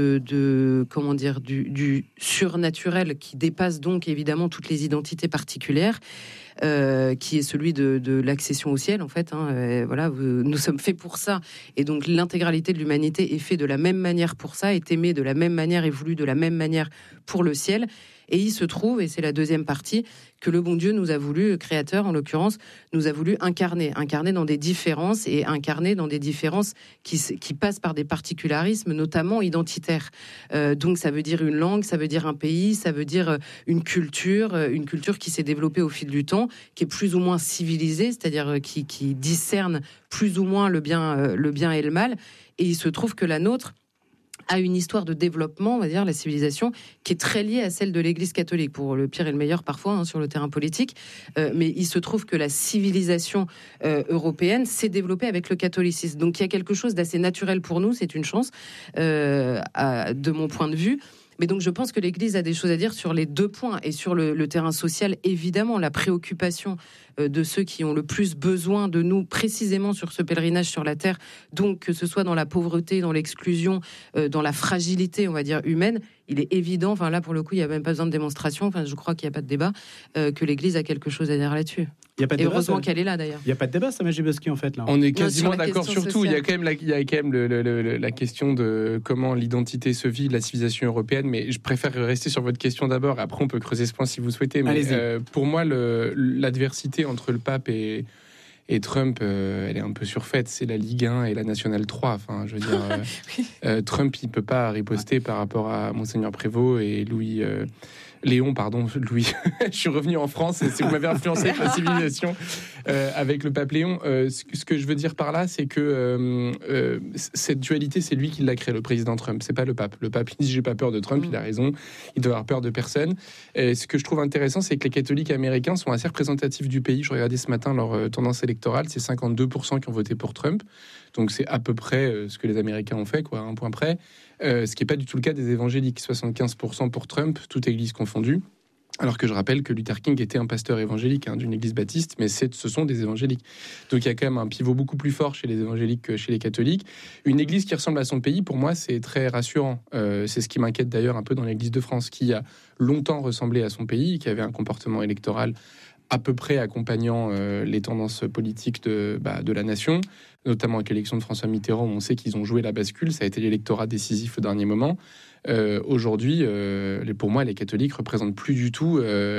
du surnaturel qui dépasse donc évidemment toutes les identités particulières. Qui est celui de l'accession au ciel, en fait. Nous sommes faits pour ça. Et donc, l'intégralité de l'humanité est faite de la même manière pour ça, est aimée de la même manière, est voulue de la même manière pour le ciel. Et il se trouve, et c'est la deuxième partie, que le bon Dieu nous a voulu, le Créateur en l'occurrence, nous a voulu incarner dans des différences, et incarner dans des différences qui passent par des particularismes, notamment identitaires. Donc ça veut dire une langue, ça veut dire un pays, ça veut dire une culture qui s'est développée au fil du temps, qui est plus ou moins civilisée, c'est-à-dire qui discerne plus ou moins le bien et le mal. Et il se trouve que la nôtre a une histoire de développement, on va dire, la civilisation, qui est très liée à celle de l'Église catholique, pour le pire et le meilleur parfois, sur le terrain politique. Mais il se trouve que la civilisation européenne s'est développée avec le catholicisme. Donc il y a quelque chose d'assez naturel pour nous, c'est une chance, de mon point de vue. Mais donc je pense que l'Église a des choses à dire sur les deux points. Et sur le terrain social, évidemment, la préoccupation de ceux qui ont le plus besoin de nous, précisément sur ce pèlerinage sur la terre, donc que ce soit dans la pauvreté, dans l'exclusion, dans la fragilité, on va dire, humaine, il est évident, là pour le coup il n'y a même pas besoin de démonstration, je crois qu'il n'y a pas de débat, que l'Église a quelque chose à dire là-dessus. Il y a pas de et débat, heureusement qu'elle est là d'ailleurs. Il n'y a pas de débat, Samia Jiboski, en fait. Là. On est quasiment d'accord sur tout. Il y a quand même la question de comment l'identité se vit de la civilisation européenne, mais je préfère rester sur votre question d'abord, après on peut creuser ce point si vous souhaitez. Mais pour moi, l'adversité entre le pape et Trump, elle est un peu surfaite. C'est la Ligue 1 et la Nationale 3. Je veux dire, Trump, il peut pas riposter par rapport à Monseigneur Prévost et Léon, Louis. Je suis revenu en France, et vous m'avez influencé avec la civilisation avec le pape Léon. Ce que je veux dire par là, c'est que cette dualité, c'est lui qui l'a créée, le président Trump. C'est pas le pape. Le pape, il dit j'ai pas peur de Trump, il a raison. Il doit avoir peur de personne. Ce que je trouve intéressant, c'est que les catholiques américains sont assez représentatifs du pays. Je regardais ce matin leur tendance électorale, c'est 52% qui ont voté pour Trump. Donc c'est à peu près ce que les Américains ont fait, à un point près. Ce qui n'est pas du tout le cas des évangéliques, 75% pour Trump, toute église confondue. Alors que je rappelle que Luther King était un pasteur évangélique d'une église baptiste, mais ce sont des évangéliques. Donc il y a quand même un pivot beaucoup plus fort chez les évangéliques que chez les catholiques. Une église qui ressemble à son pays, pour moi, c'est très rassurant. C'est ce qui m'inquiète d'ailleurs un peu dans l'église de France, qui a longtemps ressemblé à son pays, qui avait un comportement électoral à peu près accompagnant les tendances politiques de la nation, notamment avec l'élection de François Mitterrand, où on sait qu'ils ont joué la bascule, ça a été l'électorat décisif au dernier moment. Aujourd'hui, pour moi, les catholiques représentent plus du tout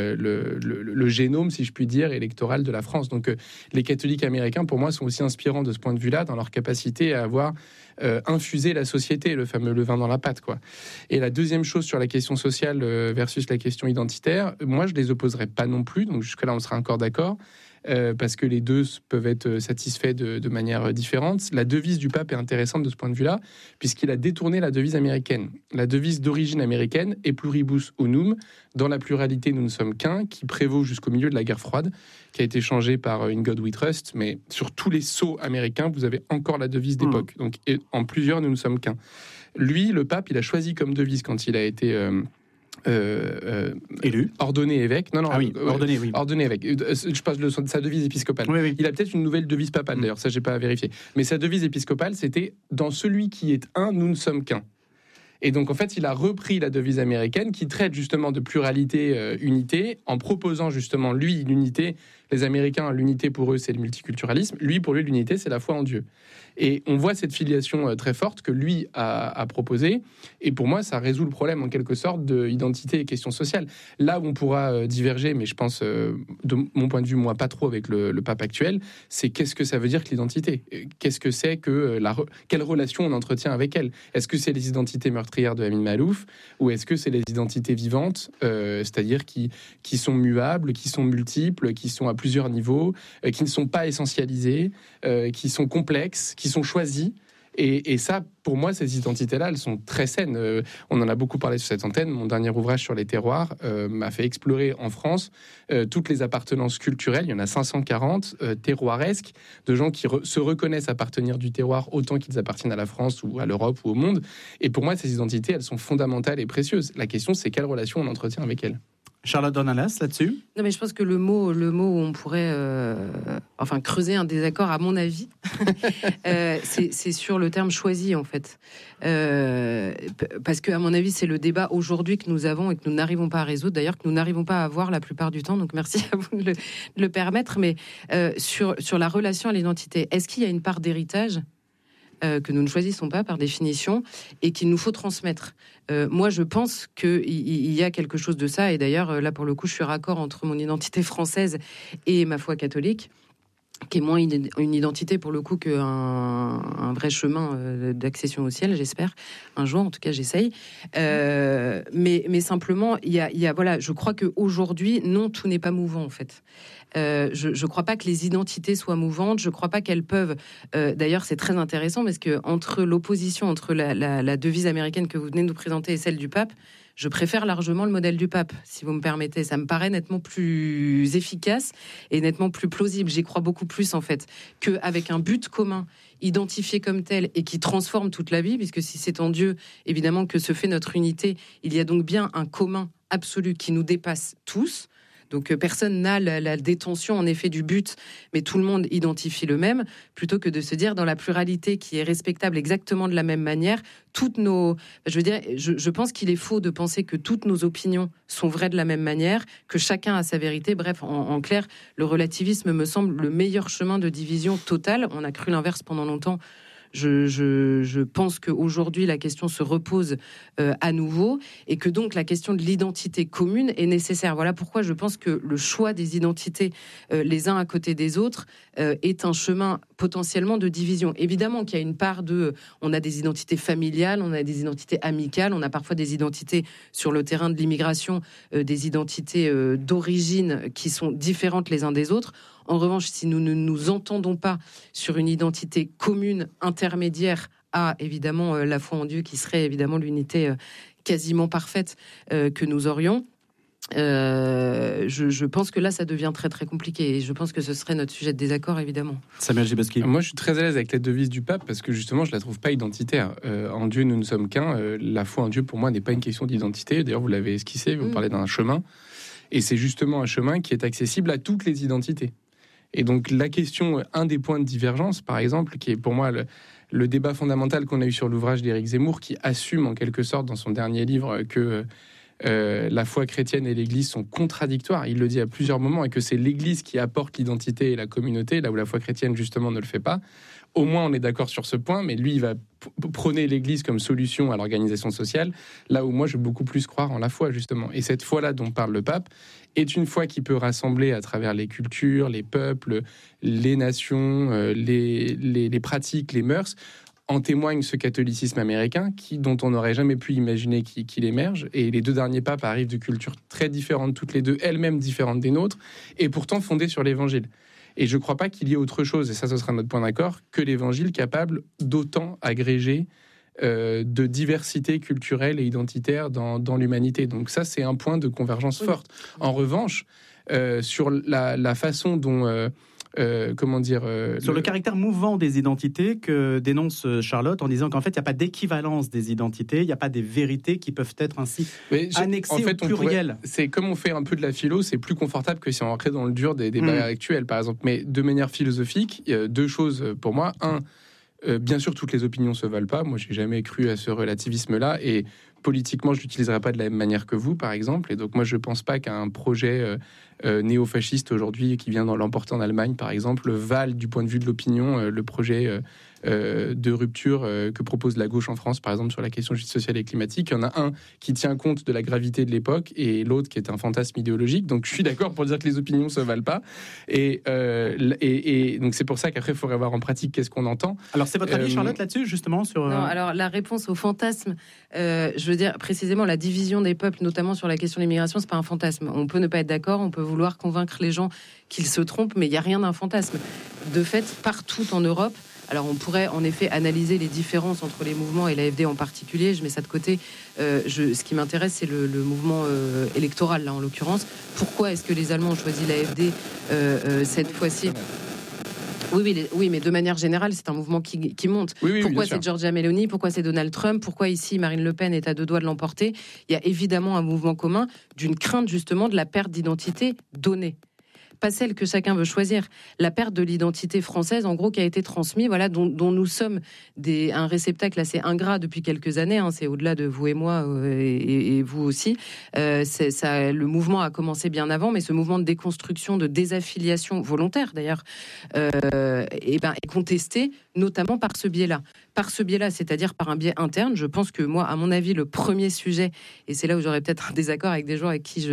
le génome, si je puis dire, électoral de la France. Donc les catholiques américains, pour moi, sont aussi inspirants de ce point de vue-là, dans leur capacité à avoir infusé la société, le fameux levain dans la pâte, Et la deuxième chose sur la question sociale versus la question identitaire, moi, je les opposerais pas non plus, donc jusque-là, on sera encore d'accord. Parce que les deux peuvent être satisfaits de manière différente. La devise du pape est intéressante de ce point de vue-là, puisqu'il a détourné la devise américaine. La devise d'origine américaine est pluribus unum, dans la pluralité nous ne sommes qu'un, qui prévaut jusqu'au milieu de la guerre froide, qui a été changée par In God We Trust, mais sur tous les sceaux américains, vous avez encore la devise d'époque. Donc en plusieurs, nous ne sommes qu'un. Lui, le pape, il a choisi comme devise quand il a été... élu, ordonné évêque. Ordonné évêque. Je passe de sa devise épiscopale. Oui. Il a peut-être une nouvelle devise papale d'ailleurs, ça j'ai pas vérifié. Mais sa devise épiscopale, c'était dans celui qui est un, nous ne sommes qu'un. Et donc en fait, il a repris la devise américaine qui traite justement de pluralité, unité, en proposant justement lui l'unité. Les Américains, l'unité pour eux, c'est le multiculturalisme. Lui, pour lui, l'unité, c'est la foi en Dieu. Et on voit cette filiation très forte que lui a proposée. Et pour moi, ça résout le problème, en quelque sorte, d'identité et questions sociales. Là où on pourra diverger, mais je pense, de mon point de vue, moi, pas trop avec le pape actuel, c'est qu'est-ce que ça veut dire que l'identité ? Qu'est-ce que c'est que quelle relation on entretient avec elle ? Est-ce que c'est les identités meurtrières de Amin Maalouf ? Ou est-ce que c'est les identités vivantes, c'est-à-dire qui sont muables, qui sont multiples, qui sont à plusieurs niveaux, qui ne sont pas essentialisées, qui sont complexes, qui sont choisies. Et ça, pour moi, ces identités-là, elles sont très saines. On en a beaucoup parlé sur cette antenne. Mon dernier ouvrage sur les terroirs m'a fait explorer en France toutes les appartenances culturelles. Il y en a 540 terroiresques, de gens qui se reconnaissent appartenir du terroir autant qu'ils appartiennent à la France ou à l'Europe ou au monde. Et pour moi, ces identités, elles sont fondamentales et précieuses. La question, c'est quelle relation on entretient avec elles. Charlotte Dornalas, là-dessus ? Non, mais je pense que le mot où on pourrait creuser un désaccord, à mon avis, c'est sur le terme choisi, en fait. Parce que, à mon avis, c'est le débat aujourd'hui que nous avons et que nous n'arrivons pas à résoudre, d'ailleurs, que nous n'arrivons pas à avoir la plupart du temps. Donc, merci à vous de le permettre. Mais sur la relation à l'identité, est-ce qu'il y a une part d'héritage que nous ne choisissons pas par définition et qu'il nous faut transmettre. Moi, je pense qu'il y a quelque chose de ça, et d'ailleurs, là, pour le coup, je suis raccord entre mon identité française et ma foi catholique, qui est moins une identité, pour le coup, qu'un vrai chemin d'accession au ciel, j'espère. Un jour, en tout cas, j'essaye. Mais simplement, il y a, voilà, je crois qu'aujourd'hui, non, tout n'est pas mouvant, en fait. Je ne crois pas que les identités soient mouvantes. Je ne crois pas qu'elles peuvent. D'ailleurs, c'est très intéressant parce que entre l'opposition entre la devise américaine que vous venez de nous présenter et celle du pape, je préfère largement le modèle du pape, si vous me permettez. Ça me paraît nettement plus efficace et nettement plus plausible. J'y crois beaucoup plus, en fait, qu'avec un but commun, identifié comme tel et qui transforme toute la vie, puisque si c'est en Dieu, évidemment, que se fait notre unité, il y a donc bien un commun absolu qui nous dépasse tous. Donc personne n'a la détention en effet du but, mais tout le monde identifie le même, plutôt que de se dire dans la pluralité qui est respectable exactement de la même manière, toutes nos... Je pense qu'il est faux de penser que toutes nos opinions sont vraies de la même manière, que chacun a sa vérité. Bref, en clair, le relativisme me semble le meilleur chemin de division totale. On a cru l'inverse pendant longtemps. Je pense qu'aujourd'hui, la question se repose à nouveau et que donc la question de l'identité commune est nécessaire. Voilà pourquoi je pense que le choix des identités les uns à côté des autres est un chemin potentiellement de division. Évidemment qu'il y a une part de... On a des identités familiales, on a des identités amicales, on a parfois des identités sur le terrain de l'immigration, des identités d'origine qui sont différentes les uns des autres. En revanche, si nous ne nous entendons pas sur une identité commune intermédiaire à, évidemment, la foi en Dieu, qui serait évidemment l'unité quasiment parfaite que nous aurions, je pense que là, ça devient très, très compliqué. Et je pense que ce serait notre sujet de désaccord, évidemment. Samuel Gibaski. Moi, je suis très à l'aise avec la devise du pape parce que, justement, je la trouve pas identitaire. En Dieu, nous ne sommes qu'un. La foi en Dieu, pour moi, n'est pas une question d'identité. D'ailleurs, vous l'avez esquissé, vous parlez d'un chemin. Et c'est justement un chemin qui est accessible à toutes les identités. Et donc la question, un des points de divergence, par exemple, qui est pour moi le débat fondamental qu'on a eu sur l'ouvrage d'Éric Zemmour, qui assume en quelque sorte dans son dernier livre que la foi chrétienne et l'Église sont contradictoires. Il le dit à plusieurs moments, et que c'est l'Église qui apporte l'identité et la communauté, là où la foi chrétienne justement ne le fait pas. Au moins on est d'accord sur ce point, mais lui il va prôner l'Église comme solution à l'organisation sociale, là où moi je veux beaucoup plus croire en la foi justement. Et cette foi-là dont parle le pape est une foi qui peut rassembler à travers les cultures, les peuples, les nations, les pratiques, les mœurs. En témoigne ce catholicisme américain dont on n'aurait jamais pu imaginer qu'il émerge. Et les deux derniers papes arrivent de cultures très différentes, toutes les deux, elles-mêmes différentes des nôtres, et pourtant fondées sur l'Évangile. Et je ne crois pas qu'il y ait autre chose, et ça ce sera notre point d'accord, que l'Évangile capable d'autant agréger de diversité culturelle et identitaire dans l'humanité. Donc ça, c'est un point de convergence forte. En revanche, sur la façon dont... sur le caractère mouvant des identités que dénonce Charlotte en disant qu'en fait il n'y a pas d'équivalence des identités, il n'y a pas des vérités qui peuvent être ainsi annexées au pluriel. C'est comme on fait un peu de la philo, c'est plus confortable que si on rentrait dans le dur des débats actuels par exemple. Mais de manière philosophique, deux choses pour moi. Bien sûr toutes les opinions se valent pas, moi j'ai jamais cru à ce relativisme-là, et politiquement je l'utiliserai pas de la même manière que vous par exemple, et donc moi je pense pas qu'un projet néo-fasciste aujourd'hui qui vient l'emporter en Allemagne par exemple vale du point de vue de l'opinion le projet de rupture que propose la gauche en France par exemple sur la question justice sociale et climatique. Il y en a un qui tient compte de la gravité de l'époque et l'autre qui est un fantasme idéologique, donc je suis d'accord pour dire que les opinions se valent pas, et donc c'est pour ça qu'après il faudrait voir en pratique qu'est-ce qu'on entend. Alors c'est votre avis Charlotte là-dessus justement sur... Non, alors la réponse au fantasme, je veux dire précisément la division des peuples notamment sur la question de l'immigration, c'est pas un fantasme. On peut ne pas être d'accord, on peut vouloir convaincre les gens qu'ils se trompent, mais il n'y a rien d'un fantasme. De fait, partout en Europe, Alors on pourrait en effet analyser les différences entre les mouvements et l'AFD en particulier. Je mets ça de côté. Ce qui m'intéresse, c'est le mouvement électoral, là en l'occurrence. Pourquoi est-ce que les Allemands ont choisi l'AFD cette fois-ci ? Oui, mais de manière générale, c'est un mouvement qui monte. Pourquoi c'est Giorgia Meloni ? Pourquoi c'est Donald Trump ? Pourquoi ici Marine Le Pen est à 2 doigts de l'emporter ? Il y a évidemment un mouvement commun d'une crainte justement de la perte d'identité donnée. Pas celle que chacun veut choisir. La perte de l'identité française, en gros, qui a été transmise, voilà, dont nous sommes un réceptacle assez ingrat depuis quelques années. C'est au-delà de vous et moi et vous aussi. Le mouvement a commencé bien avant, mais ce mouvement de déconstruction, de désaffiliation volontaire d'ailleurs, est contesté, notamment par ce biais-là. Par ce biais-là, c'est-à-dire par un biais interne. Je pense que moi, à mon avis, le premier sujet, et c'est là où j'aurais peut-être un désaccord avec des gens avec qui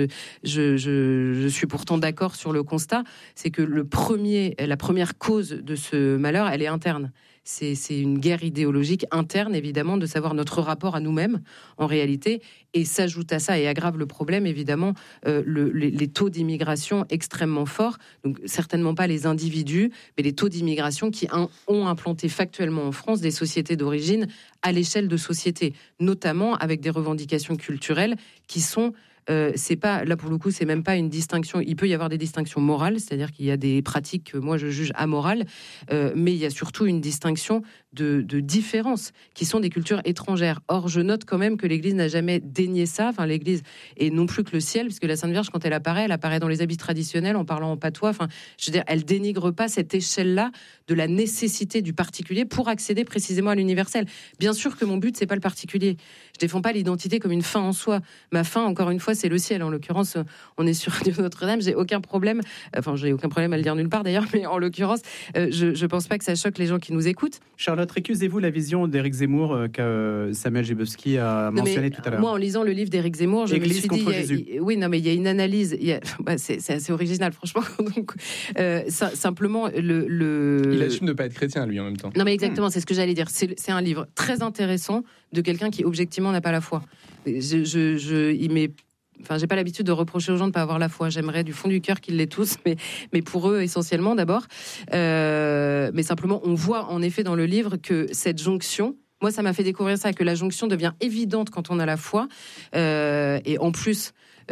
je suis pourtant d'accord sur le constat, c'est que la première cause de ce malheur, elle est interne. C'est une guerre idéologique interne, évidemment, de savoir notre rapport à nous-mêmes, en réalité, et s'ajoute à ça et aggrave le problème, évidemment, les taux d'immigration extrêmement forts, donc certainement pas les individus, mais les taux d'immigration qui ont implanté factuellement en France des sociétés d'origine à l'échelle de sociétés, notamment avec des revendications culturelles qui sont... c'est pas, là pour le coup, c'est même pas une distinction. Il peut y avoir des distinctions morales, c'est-à-dire qu'il y a des pratiques que moi je juge amorales, mais il y a surtout une distinction de différences qui sont des cultures étrangères. Or, je note quand même que l'Église n'a jamais dénié ça, enfin l'Église et non plus que le ciel, puisque la Sainte Vierge, quand elle apparaît dans les habits traditionnels en parlant en patois. Enfin, je veux dire, elle dénigre pas cette échelle-là de la nécessité du particulier pour accéder précisément à l'universel. Bien sûr que mon but, c'est pas le particulier. Je défends pas l'identité comme une fin en soi. Ma fin, encore une fois, c'est le ciel. En l'occurrence, on est sur Radio Notre-Dame. J'ai aucun problème à le dire nulle part d'ailleurs, mais en l'occurrence, je pense pas que ça choque les gens qui nous écoutent. Charlotte, récusez-vous la vision d'Éric Zemmour que Samuel Gebowski a mentionné tout à l'heure. Moi, en lisant le livre d'Éric Zemmour, je me suis dit, il y a une analyse. C'est assez original, franchement. Donc, simplement, il assume de ne pas être chrétien, lui, en même temps. Non, mais exactement, c'est ce que j'allais dire. C'est un livre très intéressant de quelqu'un qui, objectivement, n'a pas la foi. J'ai pas l'habitude de reprocher aux gens de ne pas avoir la foi. J'aimerais du fond du cœur qu'ils l'aient tous, mais pour eux essentiellement d'abord. Mais simplement, on voit en effet dans le livre que cette jonction, moi ça m'a fait découvrir ça, que la jonction devient évidente quand on a la foi. Et en plus,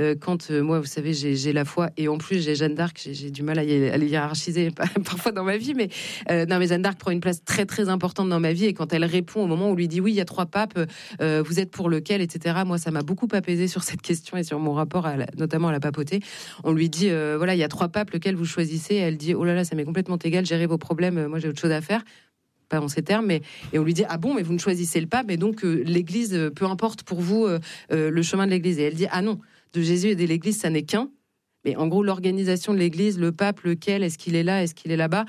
moi, vous savez, j'ai la foi et en plus j'ai Jeanne d'Arc, j'ai du mal à les hiérarchiser parfois dans ma vie, mais Jeanne d'Arc prend une place très très importante dans ma vie et quand elle répond au moment où on lui dit oui, il y a 3 papes, vous êtes pour lequel, etc. Moi, ça m'a beaucoup apaisé sur cette question et sur mon rapport notamment à la papauté. On lui dit il y a 3 papes, lequel vous choisissez ? Et elle dit oh là là, ça m'est complètement égal, gérez vos problèmes, moi j'ai autre chose à faire. Pas en ces termes, et on lui dit ah bon, mais vous ne choisissez le pape, et donc l'Église, peu importe pour vous le chemin de l'Église. Et elle dit ah non, de Jésus et de l'Église, ça n'est qu'un. Mais en gros, l'organisation de l'Église, le pape, lequel, est-ce qu'il est là, est-ce qu'il est là-bas,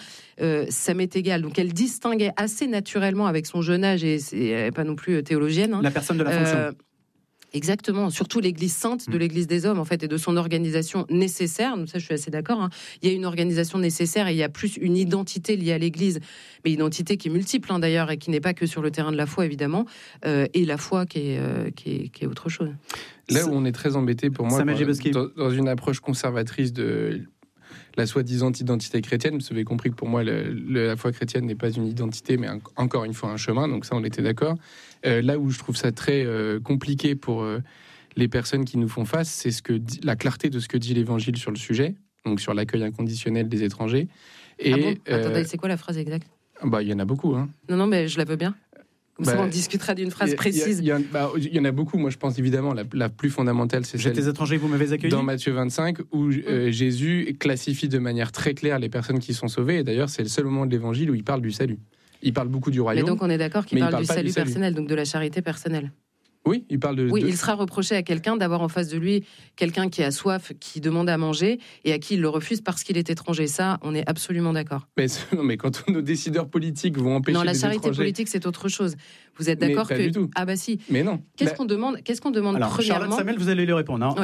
ça m'est égal. Donc elle distinguait assez naturellement avec son jeune âge, et elle n'est pas non plus théologienne. La personne de la fonction. Exactement, surtout l'Église sainte de l'Église des hommes, en fait, et de son organisation nécessaire. Donc ça, je suis assez d'accord. Il y a une organisation nécessaire et il y a plus une identité liée à l'Église, mais identité qui est multiple d'ailleurs et qui n'est pas que sur le terrain de la foi, évidemment, et la foi qui est autre chose. Là où on est très embêté pour moi, dans une approche conservatrice de la soi-disant identité chrétienne, vous avez compris que pour moi, la foi chrétienne n'est pas une identité, mais encore une fois un chemin, donc ça on était d'accord. Là où je trouve ça très compliqué pour les personnes qui nous font face, c'est la clarté de ce que dit l'Évangile sur le sujet, donc sur l'accueil inconditionnel des étrangers. Et, Attendez, c'est quoi la phrase exacte ? Il y en a beaucoup. Non, mais je la veux bien. Comme ça, on discutera d'une phrase précise. Il y en a beaucoup. Moi, je pense évidemment la plus fondamentale, c'est celle des étrangers, vous m'avez accueilli dans Matthieu 25, où Jésus classifie de manière très claire les personnes qui sont sauvées. Et d'ailleurs, c'est le seul moment de l'Évangile où il parle du salut. Il parle beaucoup du royaume. Mais donc, on est d'accord qu'il parle du salut personnel, donc de la charité personnelle. Oui, il parle de... Oui, il sera reproché à quelqu'un d'avoir en face de lui quelqu'un qui a soif, qui demande à manger et à qui il le refuse parce qu'il est étranger. Ça, on est absolument d'accord. Mais quand nos décideurs politiques vont empêcher les étrangers... Non, la charité politique, c'est autre chose. Vous êtes d'accord que... Pas du tout. Ah bah si. Mais non. Qu'est-ce qu'on demande Alors, premièrement... Charlotte Samuel, vous allez lui répondre.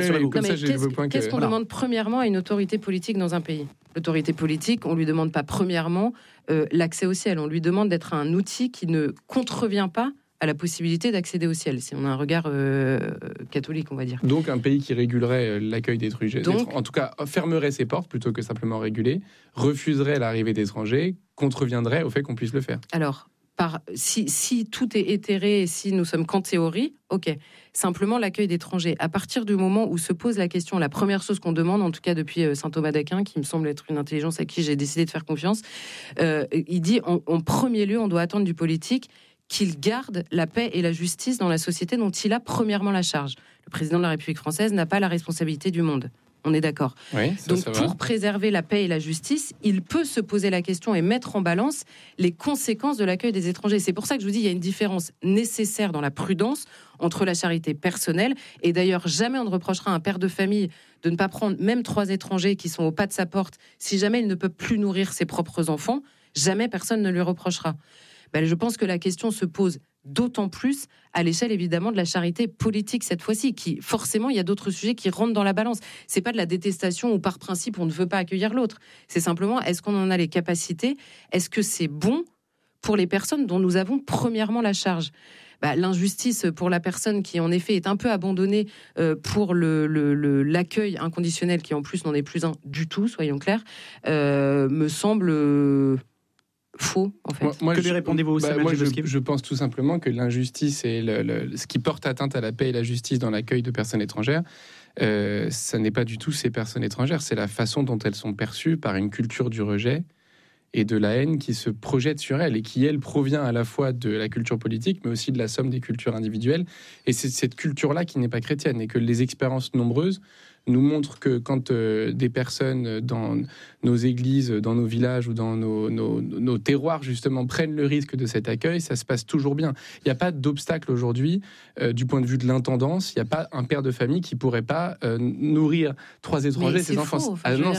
Qu'est-ce qu'on demande premièrement à une autorité politique dans un pays ? L'autorité politique, on lui demande pas premièrement l'accès au ciel. On lui demande d'être un outil qui ne contrevient pas à a la possibilité d'accéder au ciel, si on a un regard catholique, on va dire. Donc un pays qui régulerait l'accueil d'étrangers, en tout cas fermerait ses portes plutôt que simplement réguler, refuserait l'arrivée d'étrangers, contreviendrait au fait qu'on puisse le faire. Alors, si tout est éthéré et si nous sommes qu'en théorie, ok. Simplement l'accueil d'étrangers. À partir du moment où se pose la question, la première chose qu'on demande, en tout cas depuis saint Thomas d'Aquin, qui me semble être une intelligence à qui j'ai décidé de faire confiance, il dit en premier lieu, on doit attendre du politique qu'il garde la paix et la justice dans la société dont il a premièrement la charge. Le président de la République française n'a pas la responsabilité du monde. On est d'accord. Oui, donc, pour préserver la paix et la justice, il peut se poser la question et mettre en balance les conséquences de l'accueil des étrangers. C'est pour ça que je vous dis, il y a une différence nécessaire dans la prudence entre la charité personnelle. Et d'ailleurs, jamais on ne reprochera à un père de famille de ne pas prendre même 3 étrangers qui sont au pas de sa porte. Si jamais il ne peut plus nourrir ses propres enfants, jamais personne ne lui reprochera. Je pense que la question se pose d'autant plus à l'échelle évidemment de la charité politique cette fois-ci, qui forcément il y a d'autres sujets qui rentrent dans la balance. C'est pas de la détestation où par principe on ne veut pas accueillir l'autre. C'est simplement est-ce qu'on en a les capacités, est-ce que c'est bon pour les personnes dont nous avons premièrement la charge. L'injustice pour la personne qui en effet est un peu abandonnée pour l'accueil inconditionnel qui en plus n'en est plus un du tout, soyons clairs, me semble faux, en fait. Que lui répondez-vous, je pense tout simplement que l'injustice et ce qui porte atteinte à la paix et la justice dans l'accueil de personnes étrangères, ça n'est pas du tout ces personnes étrangères, c'est la façon dont elles sont perçues par une culture du rejet et de la haine qui se projette sur elles et qui, elle, provient à la fois de la culture politique, mais aussi de la somme des cultures individuelles. Et c'est cette culture-là qui n'est pas chrétienne et que les expériences nombreuses nous montrent que quand des personnes dans nos églises, dans nos villages ou dans nos terroirs, justement, prennent le risque de cet accueil, ça se passe toujours bien. Il n'y a pas d'obstacle aujourd'hui du point de vue de l'intendance. Il n'y a pas un père de famille qui ne pourrait pas nourrir 3 étrangers, ses enfants. Faux,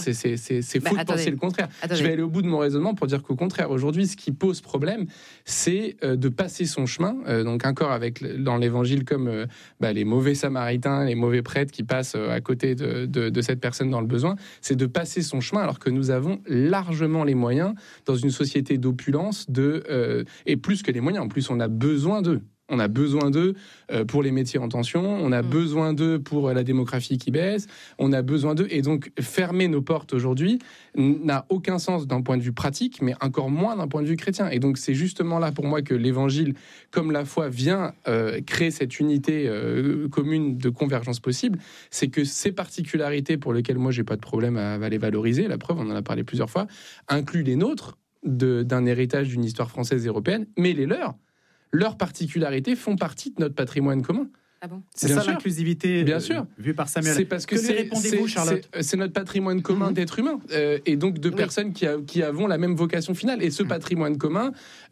c'est faux de penser le contraire. Je vais aller au bout de mon raisonnement pour dire qu'au contraire, aujourd'hui, ce qui pose problème, c'est de passer son chemin. Donc encore dans l'évangile comme les mauvais samaritains, les mauvais prêtres qui passent à côté de cette personne dans le besoin, c'est de passer son chemin alors que nous avons largement les moyens dans une société d'opulence et plus que les moyens, en plus on a besoin d'eux. On a besoin d'eux pour les métiers en tension, on a besoin d'eux pour la démographie qui baisse, on a besoin d'eux. Et donc, fermer nos portes aujourd'hui n'a aucun sens d'un point de vue pratique, mais encore moins d'un point de vue chrétien. Et donc, c'est justement là pour moi que l'évangile, comme la foi, vient créer cette unité commune de convergence possible. C'est que ces particularités pour lesquelles moi, j'ai pas de problème à les valoriser, la preuve, on en a parlé plusieurs fois, incluent les nôtres d'un héritage d'une histoire française et européenne, mais les leurs particularités font partie de notre patrimoine commun. Ah bon ? C'est ça l'inclusivité vue par Samuel. C'est parce que répondez-vous, Charlotte ? C'est notre patrimoine commun d'êtres humains et donc de personnes qui avons la même vocation finale. Et ce patrimoine commun,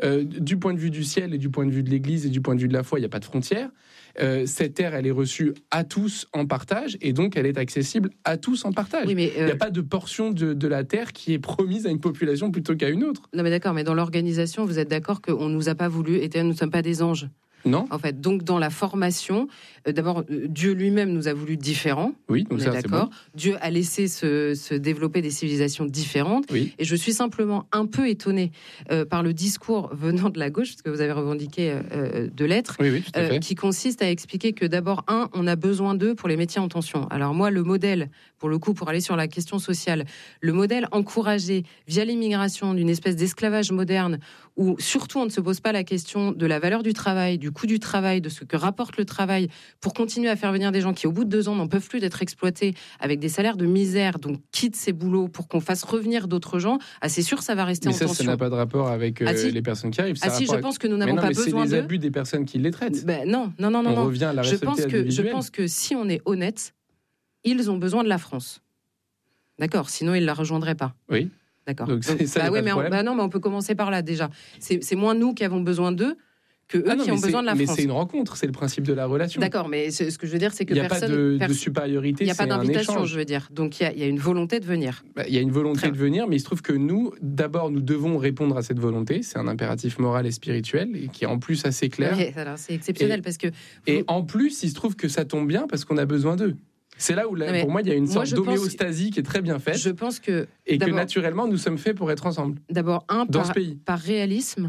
du point de vue du ciel et du point de vue de l'Église et du point de vue de la foi, il n'y a pas de frontières. Cette terre, elle est reçue à tous en partage et donc elle est accessible à tous en partage. Oui, mais il n'y a pas de portion de la terre qui est promise à une population plutôt qu'à une autre. Non, mais d'accord, mais dans l'organisation, vous êtes d'accord qu'on ne nous a pas voulu, et nous ne sommes pas des anges. Non. En fait, donc dans la formation, d'abord, Dieu lui-même nous a voulu différents. Oui, donc on ça, est d'accord. C'est bon. Dieu a laissé se développer des civilisations différentes. Oui. Et je suis simplement un peu étonnée par le discours venant de la gauche, parce que vous avez revendiqué de l'être, qui consiste à expliquer que d'abord, on a besoin d'eux pour les métiers en tension. Alors moi, le modèle, pour le coup, pour aller sur la question sociale, le modèle encouragé via l'immigration d'une espèce d'esclavage moderne, où surtout on ne se pose pas la question de la valeur du travail, du coût du travail, de ce que rapporte le travail, pour continuer à faire venir des gens qui, au bout de 2 ans, n'en peuvent plus d'être exploités avec des salaires de misère, donc quittent ces boulots pour qu'on fasse revenir d'autres gens, c'est sûr ça va rester en tension. Mais ça n'a pas de rapport avec les personnes qui arrivent. Je pense que nous n'avons pas besoin d'eux. C'est les abus des personnes qui les traitent. Non. On revient à la responsabilité individuelle. Je pense que si on est honnête, ils ont besoin de la France. D'accord, sinon ils ne la rejoindraient pas. Oui. D'accord. Donc, mais on peut commencer par là déjà. C'est moins nous qui avons besoin d'eux que eux qui ont besoin de la France. Mais c'est une rencontre, c'est le principe de la relation. D'accord, mais ce que je veux dire, c'est que il n'y a pas de supériorité, il n'y a pas d'invitation, échange. Je veux dire. Donc il y a une volonté de venir. Il y a une volonté de venir, mais il se trouve que nous devons répondre à cette volonté. C'est un impératif moral et spirituel, et qui est en plus assez clair. Oui, alors c'est exceptionnel parce que. Et en plus, il se trouve que ça tombe bien parce qu'on a besoin d'eux. C'est là où, pour moi, il y a une sorte d'homéostasie qui est très bien faite. Je pense que. Et que naturellement, nous sommes faits pour être ensemble. D'abord, dans ce pays. Par réalisme.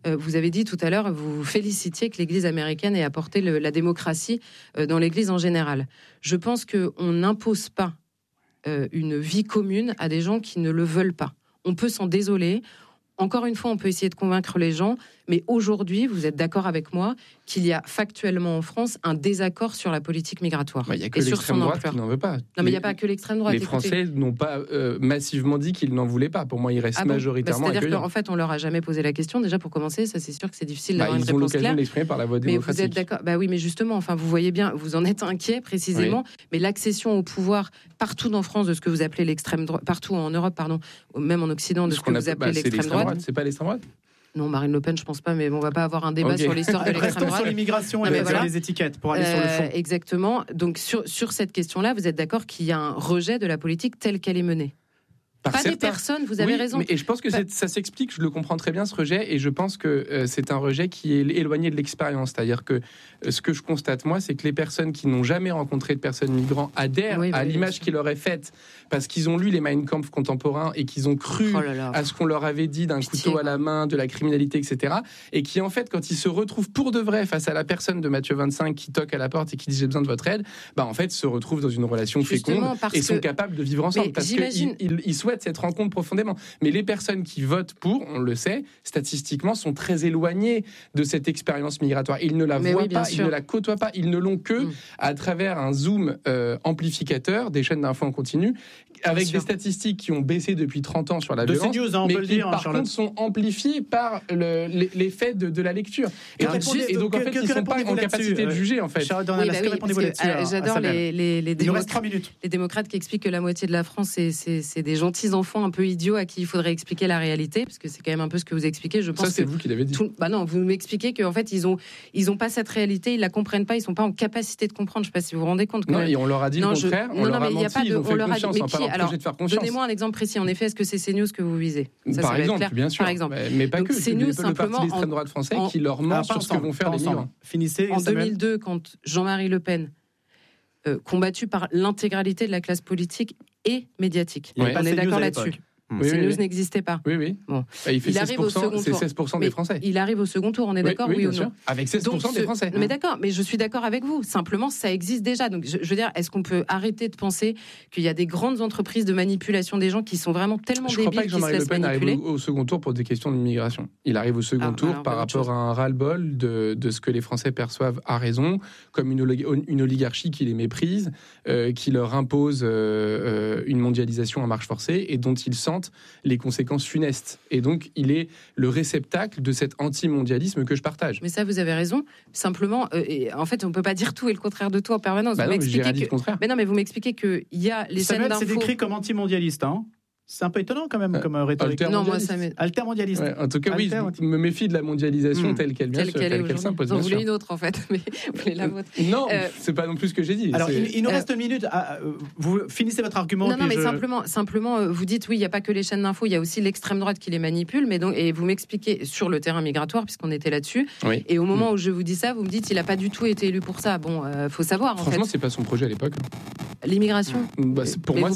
vous avez dit tout à l'heure, vous félicitiez que l'Église américaine ait apporté la démocratie dans l'Église en général. Je pense qu'on n'impose pas une vie commune à des gens qui ne le veulent pas. On peut s'en désoler. Encore une fois, on peut essayer de convaincre les gens, mais aujourd'hui, vous êtes d'accord avec moi qu'il y a factuellement en France un désaccord sur la politique migratoire. Il n'y a que l'extrême droite qui n'en veut pas. Non, mais il n'y a pas que l'extrême droite. Les Français n'ont pas massivement dit qu'ils n'en voulaient pas. Pour moi, ils restent majoritairement accueillis. C'est-à-dire qu'en fait, on leur a jamais posé la question. Déjà, pour commencer, ça c'est sûr que c'est difficile d'avoir une réponse claire. Ils ont l'occasion de l'exprimer par la voie démocratique. Mais vous êtes d'accord ? Bah oui, mais justement, enfin, vous voyez bien, vous en êtes inquiet précisément. Oui. Mais l'accession au pouvoir partout en France de ce que vous appelez l'extrême droite, partout en Europe, pardon, même en Occident de ce que vous appelez l'extrême droite. C'est pas l'extrême droite ? Non, Marine Le Pen, je pense pas, mais bon, on va pas avoir un débat sur l'histoire de l'extrême droite. Sur l'immigration et les étiquettes pour aller sur le fond. Exactement. Donc sur cette question-là, vous êtes d'accord qu'il y a un rejet de la politique telle qu'elle est menée ? Pas des personnes, vous avez raison. Et je pense que ça s'explique, je le comprends très bien ce rejet, et je pense que c'est un rejet qui est éloigné de l'expérience. C'est-à-dire que ce que je constate moi, c'est que les personnes qui n'ont jamais rencontré de personnes migrantes adhèrent à l'image qui leur est faite parce qu'ils ont lu les Mein Kampf contemporains et qu'ils ont cru à ce qu'on leur avait dit d'un couteau à la main, de la criminalité, etc. Et qui en fait, quand ils se retrouvent pour de vrai face à la personne de Matthieu 25 qui toque à la porte et qui dit j'ai besoin de votre aide, bah en fait se retrouvent dans une relation féconde et sont capables de vivre ensemble parce qu'ils souhaitent cette rencontre profondément. Mais les personnes qui votent pour, on le sait, statistiquement, sont très éloignées de cette expérience migratoire. Ils ne la voient pas, ils ne la côtoient pas, ils ne l'ont que à travers un zoom amplificateur des chaînes d'infos en continu, avec des statistiques qui ont baissé depuis 30 ans sur la violence, mais qui par contre sont amplifiées par l'effet de la lecture. Et donc en fait, ils ne sont pas en capacité de juger en fait. J'adore les démocrates qui expliquent que la moitié de la France c'est des gentils enfants un peu idiots à qui il faudrait expliquer la réalité, parce que c'est quand même un peu ce que vous expliquez. Je pense ça, c'est vous qui l'avez dit. Non, vous m'expliquez qu'en fait, ils ont pas cette réalité, ils la comprennent pas, ils sont pas en capacité de comprendre. Je sais pas si vous vous rendez compte. Non, et on leur a dit le contraire. On leur a menti, ils ont fait confiance. Alors, donnez-moi un exemple précis. En effet, est-ce que c'est CNews que vous visez ? Par exemple, bien sûr. Mais pas que. C'est le parti d'extrême droite français qui leur ment sur ce que vont faire les migrants. En 2002, quand Jean-Marie Le Pen, combattu par l'intégralité de la classe politique et médiatique, on est d'accord là-dessus. CNews n'existait pas. Oui. Bon. Il fait 16%, c'est 16% des Français. Il arrive au second tour, on est d'accord, oui ou non ? Avec 16% des Français. Mais d'accord, mais je suis d'accord avec vous. Simplement, ça existe déjà. Donc, je veux dire, est-ce qu'on peut arrêter de penser qu'il y a des grandes entreprises de manipulation des gens qui sont vraiment tellement débiles qu'ils se laissent manipuler ? Je crois pas que Jean-Marie Le Pen arrive au second tour pour des questions d'immigration. Il arrive au second tour par rapport à un ras-le-bol de ce que les Français perçoivent à raison comme une oligarchie qui les méprise, qui leur impose une mondialisation à marche forcée et dont ils sentent les conséquences funestes. Et donc, il est le réceptacle de cet anti-mondialisme que je partage. Mais ça, vous avez raison. Simplement, en fait, on ne peut pas dire tout et le contraire de tout en permanence. Bah non, mais je dirais le contraire. Mais non, mais vous m'expliquez qu'il y a les scènes d'infos... c'est décrit comme anti-mondialiste, hein ? C'est un peu étonnant quand même comme rhétorique. Altermondialiste. En tout cas, oui, je me méfie de la mondialisation telle qu'elle s'impose. Vous voulez une autre en fait, mais vous voulez la vôtre. Non, c'est pas non plus ce que j'ai dit. Alors, il nous reste une minute. Vous finissez votre argument. Non, mais simplement, vous dites oui, il n'y a pas que les chaînes d'infos, il y a aussi l'extrême droite qui les manipule. Mais donc, et vous m'expliquez sur le terrain migratoire, puisqu'on était là-dessus. Oui. Et au moment où je vous dis ça, vous me dites il n'a pas du tout été élu pour ça. Bon, faut savoir. Franchement, c'est pas son projet à l'époque. L'immigration. Pour moi,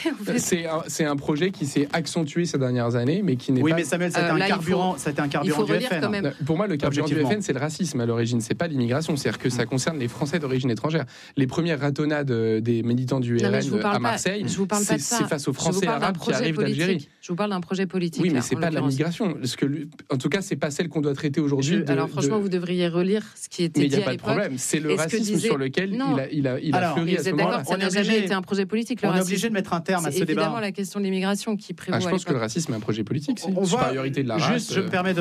c'est un projet qui s'est accentué ces dernières années, mais qui n'est pas... Oui, mais Samuel, c'était un carburant du FN. Pour moi, le carburant du FN, c'est le racisme à l'origine, c'est pas l'immigration. C'est-à-dire que ça concerne les Français d'origine étrangère. Les premières ratonnades des militants du RN à Marseille, c'est face aux Français arabes qui arrivent d'Algérie. Je vous parle d'un projet politique. Oui, mais c'est pas de la migration. En tout cas, c'est pas celle qu'on doit traiter aujourd'hui. Alors franchement, vous devriez relire ce qui était dit à l'époque. Mais il n'y a pas de problème. C'est le racisme sur lequel il a fleuri à ce moment-là. Ça n'a jamais été un projet politique. On est obligé de mettre un terme à ce débat. C'est évidemment la question de l'immigration qui prévaut. Je pense que le racisme est un projet politique. C'est une supériorité de la race. Juste, je me permets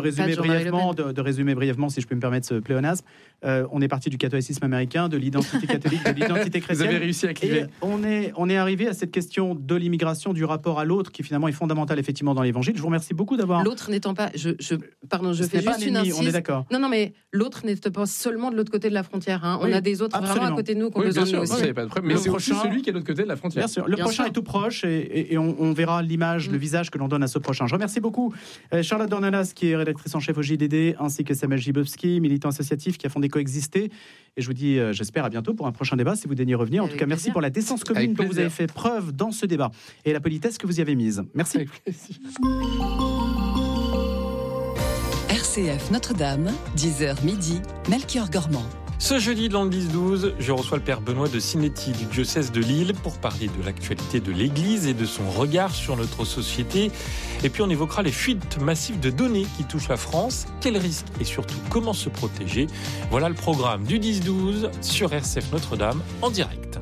de résumer brièvement, si je peux me permettre ce pléonasme. On est parti du catholicisme américain, de l'identité catholique, de l'identité chrétienne. Vous avez réussi à cliver. Et on est arrivé à cette question de l'immigration, du rapport à l'autre, qui finalement est fondamental effectivement dans l'Évangile. Je vous remercie beaucoup d'avoir. L'autre n'étant pas, pardon, je fais juste une incise. On est d'accord. Non, mais l'autre n'est pas seulement de l'autre côté de la frontière. Hein. On a des autres vraiment à côté de nous qu'on besoin de nous aussi. Mais c'est aussi celui qui est de l'autre côté de la frontière. Bien sûr. Le prochain est tout proche et on verra l'image, le visage que l'on donne à ce prochain. Je remercie beaucoup Charlotte Dornalas, qui est rédactrice en chef au JDD, ainsi que Samuel Gibowski, militant associatif qui a fondé Coexister. Et je vous dis, j'espère à bientôt pour un prochain débat, si vous daignez revenir. En tout cas, merci pour la décence commune dont vous avez fait preuve dans ce débat et la politesse que vous y avez mise. Merci. RCF Notre-Dame, 10h midi, Melchior Gormand. Ce jeudi dans le 10-12, je reçois le père Benoît de Sinetti du diocèse de Lille pour parler de l'actualité de l'Église et de son regard sur notre société. Et puis on évoquera les fuites massives de données qui touchent la France, quels risques et surtout comment se protéger. Voilà le programme du 10-12 sur RCF Notre-Dame en direct.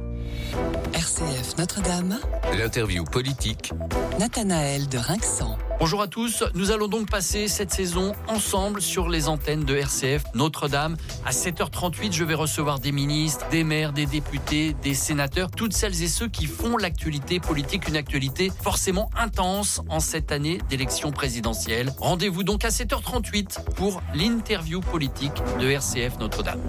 RCF Notre-Dame, l'interview politique. Nathanaël de Rinxan. Bonjour à tous, nous allons donc passer cette saison ensemble sur les antennes de RCF Notre-Dame. À 7h38, je vais recevoir des ministres, des maires, des députés, des sénateurs, toutes celles et ceux qui font l'actualité politique, une actualité forcément intense en cette année d'élection présidentielle. Rendez-vous donc à 7h38 pour l'interview politique de RCF Notre-Dame.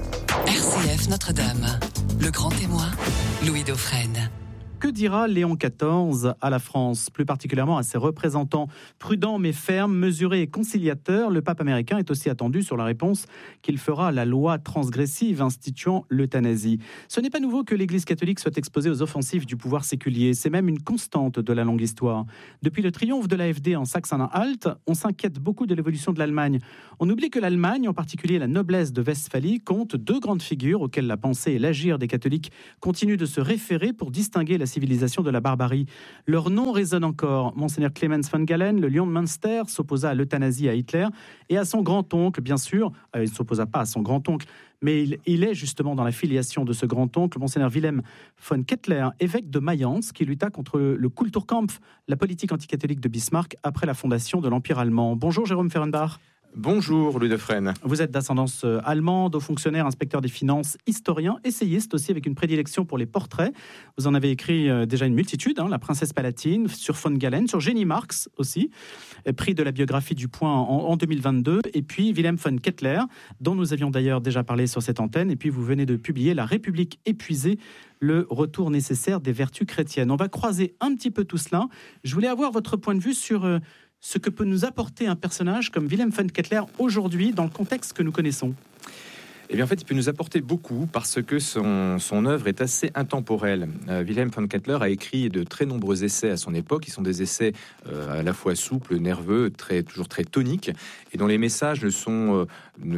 RCF Notre-Dame, le grand témoin, Louis Dauphren. Que dira Léon XIV à la France, plus particulièrement à ses représentants prudents mais fermes, mesurés et conciliateurs? Le pape américain est aussi attendu sur la réponse qu'il fera à la loi transgressive instituant l'euthanasie. Ce n'est pas nouveau que l'Église catholique soit exposée aux offensives du pouvoir séculier. C'est même une constante de la longue histoire. Depuis le triomphe de l'AfD en Saxe-Anhalt, on s'inquiète beaucoup de l'évolution de l'Allemagne. On oublie que l'Allemagne, en particulier la noblesse de Westphalie, compte deux grandes figures auxquelles la pensée et l'agir des catholiques continuent de se référer pour distinguer la civilisation de la barbarie. Leur nom résonne encore. Monseigneur Clemens von Galen, le lion de Münster, s'opposa à l'euthanasie à Hitler et à son grand-oncle, bien sûr. Il ne s'opposa pas à son grand-oncle, mais il est justement dans la filiation de ce grand-oncle, Monseigneur Wilhelm von Kettler, évêque de Mayence, qui lutta contre le Kulturkampf, la politique anticatholique de Bismarck, après la fondation de l'Empire allemand. Bonjour Jérôme Fehrenbach. Bonjour Louis Dauphren. Vous êtes d'ascendance allemande, haut fonctionnaire, inspecteur des finances, historien, essayiste aussi avec une prédilection pour les portraits. Vous en avez écrit déjà une multitude, La Princesse Palatine, sur von Galen, sur Jenny Marx aussi, prix de la biographie du Point en 2022, et puis Wilhelm von Kettler, dont nous avions d'ailleurs déjà parlé sur cette antenne, et puis vous venez de publier La République épuisée, le retour nécessaire des vertus chrétiennes. On va croiser un petit peu tout cela. Je voulais avoir votre point de vue sur ce que peut nous apporter un personnage comme Wilhelm von Kettler aujourd'hui dans le contexte que nous connaissons. Eh bien, en fait, il peut nous apporter beaucoup parce que son œuvre est assez intemporelle. Wilhelm von Kettler a écrit de très nombreux essais à son époque. Ils sont des essais à la fois souples, nerveux, toujours très toniques, et dont les messages sont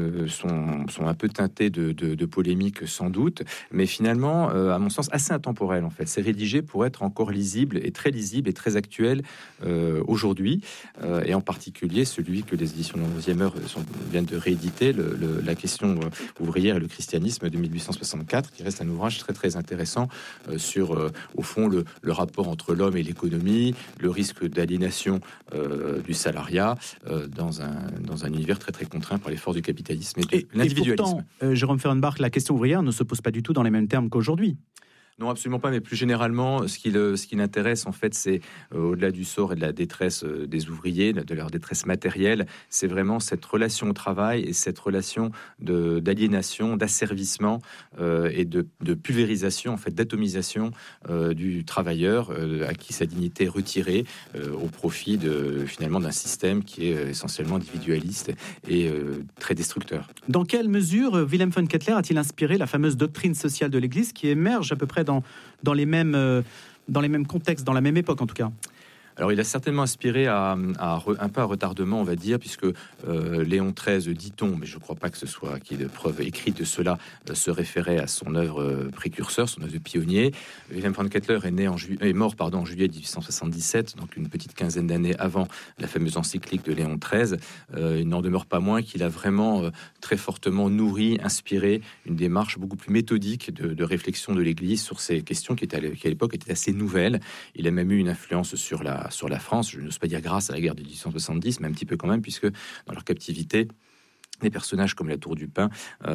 un peu teintés de polémique sans doute, mais finalement, à mon sens, assez intemporels en fait. C'est rédigé pour être encore lisible et très actuel aujourd'hui, et en particulier celui que les éditions de la 11e heure viennent de rééditer, la question ouvrière et le christianisme de 1864, qui reste un ouvrage très très intéressant sur au fond le rapport entre l'homme et l'économie, le risque d'aliénation du salariat dans un univers très très contraint par les forces du capitalisme et de l'individualisme. Et pourtant, Jérôme Fehrenbach, la question ouvrière ne se pose pas du tout dans les mêmes termes qu'aujourd'hui. Non, absolument pas, mais plus généralement, ce qui l'intéresse, en fait, c'est, au-delà du sort et de la détresse des ouvriers, de leur détresse matérielle, c'est vraiment cette relation au travail et cette relation d'aliénation, d'asservissement et de pulvérisation, en fait, d'atomisation du travailleur à qui sa dignité est retirée au profit finalement d'un système qui est essentiellement individualiste et très destructeur. Dans quelle mesure Wilhelm von Kettler a-t-il inspiré la fameuse doctrine sociale de l'Église qui émerge à peu près dans les mêmes contextes, dans la même époque en tout cas? Alors, il a certainement inspiré un peu à retardement, on va dire, puisque Léon XIII, dit-on, mais je ne crois pas que ce soit qu'il y ait de preuves écrites de cela, se référait à son œuvre précurseur, son œuvre de pionnier. Wilhelm von Kettler est mort en juillet 1877, donc une petite quinzaine d'années avant la fameuse encyclique de Léon XIII. Il n'en demeure pas moins qu'il a vraiment très fortement nourri, inspiré une démarche beaucoup plus méthodique de réflexion de l'Église sur ces questions qui à l'époque étaient assez nouvelles. Il a même eu une influence sur la France, je n'ose pas dire grâce à la guerre de 1870, mais un petit peu quand même, puisque dans leur captivité, des personnages comme la Tour du Pin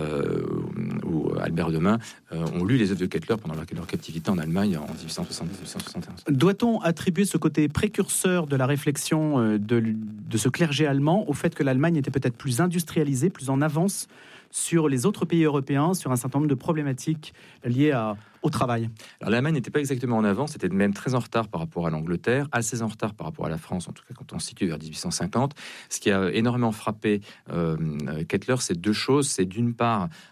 ou Albert de Main ont lu les œuvres de Kettler pendant leur captivité en Allemagne en 1870-1871. Doit-on attribuer ce côté précurseur de la réflexion de ce clergé allemand au fait que l'Allemagne était peut-être plus industrialisée, plus en avance sur les autres pays européens, sur un certain nombre de problématiques liées au travail? Alors l'Allemagne n'était pas exactement en avance, c'était même très en retard par rapport à l'Angleterre, assez en retard par rapport à la France, en tout cas quand on se situe vers 1850. Ce qui a énormément frappé Kettler, c'est deux choses. C'est d'une part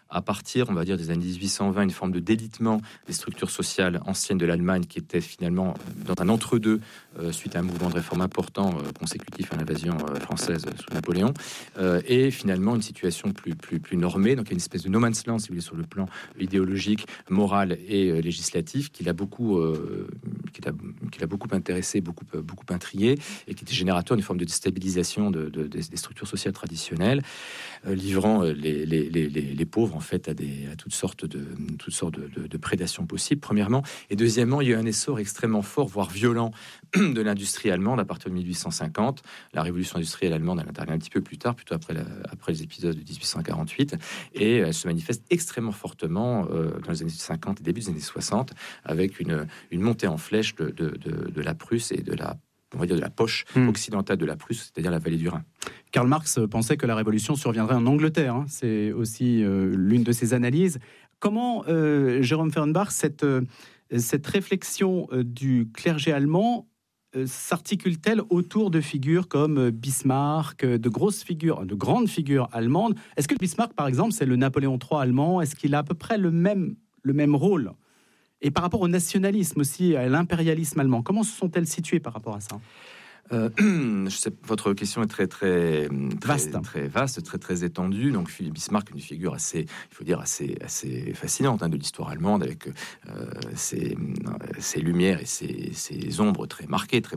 à partir, on va dire, des années 1820, une forme de délitement des structures sociales anciennes de l'Allemagne qui étaient finalement dans un entre-deux suite à un mouvement de réforme important consécutif à l'invasion française sous Napoléon, et finalement une situation plus normée, donc il y a une espèce de no man's land, si vous voulez, sur le plan idéologique, moral et législatif, qui l'a beaucoup intéressé, beaucoup intrigué, et qui était générateur d'une forme de déstabilisation des structures sociales traditionnelles, livrant les pauvres en fait à toutes sortes de prédations possibles, premièrement, et deuxièmement, il y a eu un essor extrêmement fort, voire violent, de l'industrie allemande à partir de 1850. La révolution industrielle allemande, elle intervient un petit peu plus tard, plutôt après les épisodes de 1848, et elle se manifeste extrêmement fortement dans les années 50 et début des années 60, avec une montée en flèche de la Prusse et de la poche occidentale de la Prusse, c'est-à-dire la vallée du Rhin. Karl Marx pensait que la révolution surviendrait en Angleterre. Hein. C'est aussi l'une de ses analyses. Comment, Jérôme Fehrenbach, cette réflexion du clergé allemand s'articule-t-elle autour de figures comme Bismarck, de grandes figures allemandes? Est-ce que Bismarck, par exemple, c'est le Napoléon III allemand? Est-ce qu'il a à peu près le même rôle? Et par rapport au nationalisme aussi, à l'impérialisme allemand, comment se sont-elles situées par rapport à ça? Je sais, votre question est très vaste, très étendue. Donc Bismarck, une figure assez fascinante de l'histoire allemande, avec ses lumières et ses ombres très marquées, très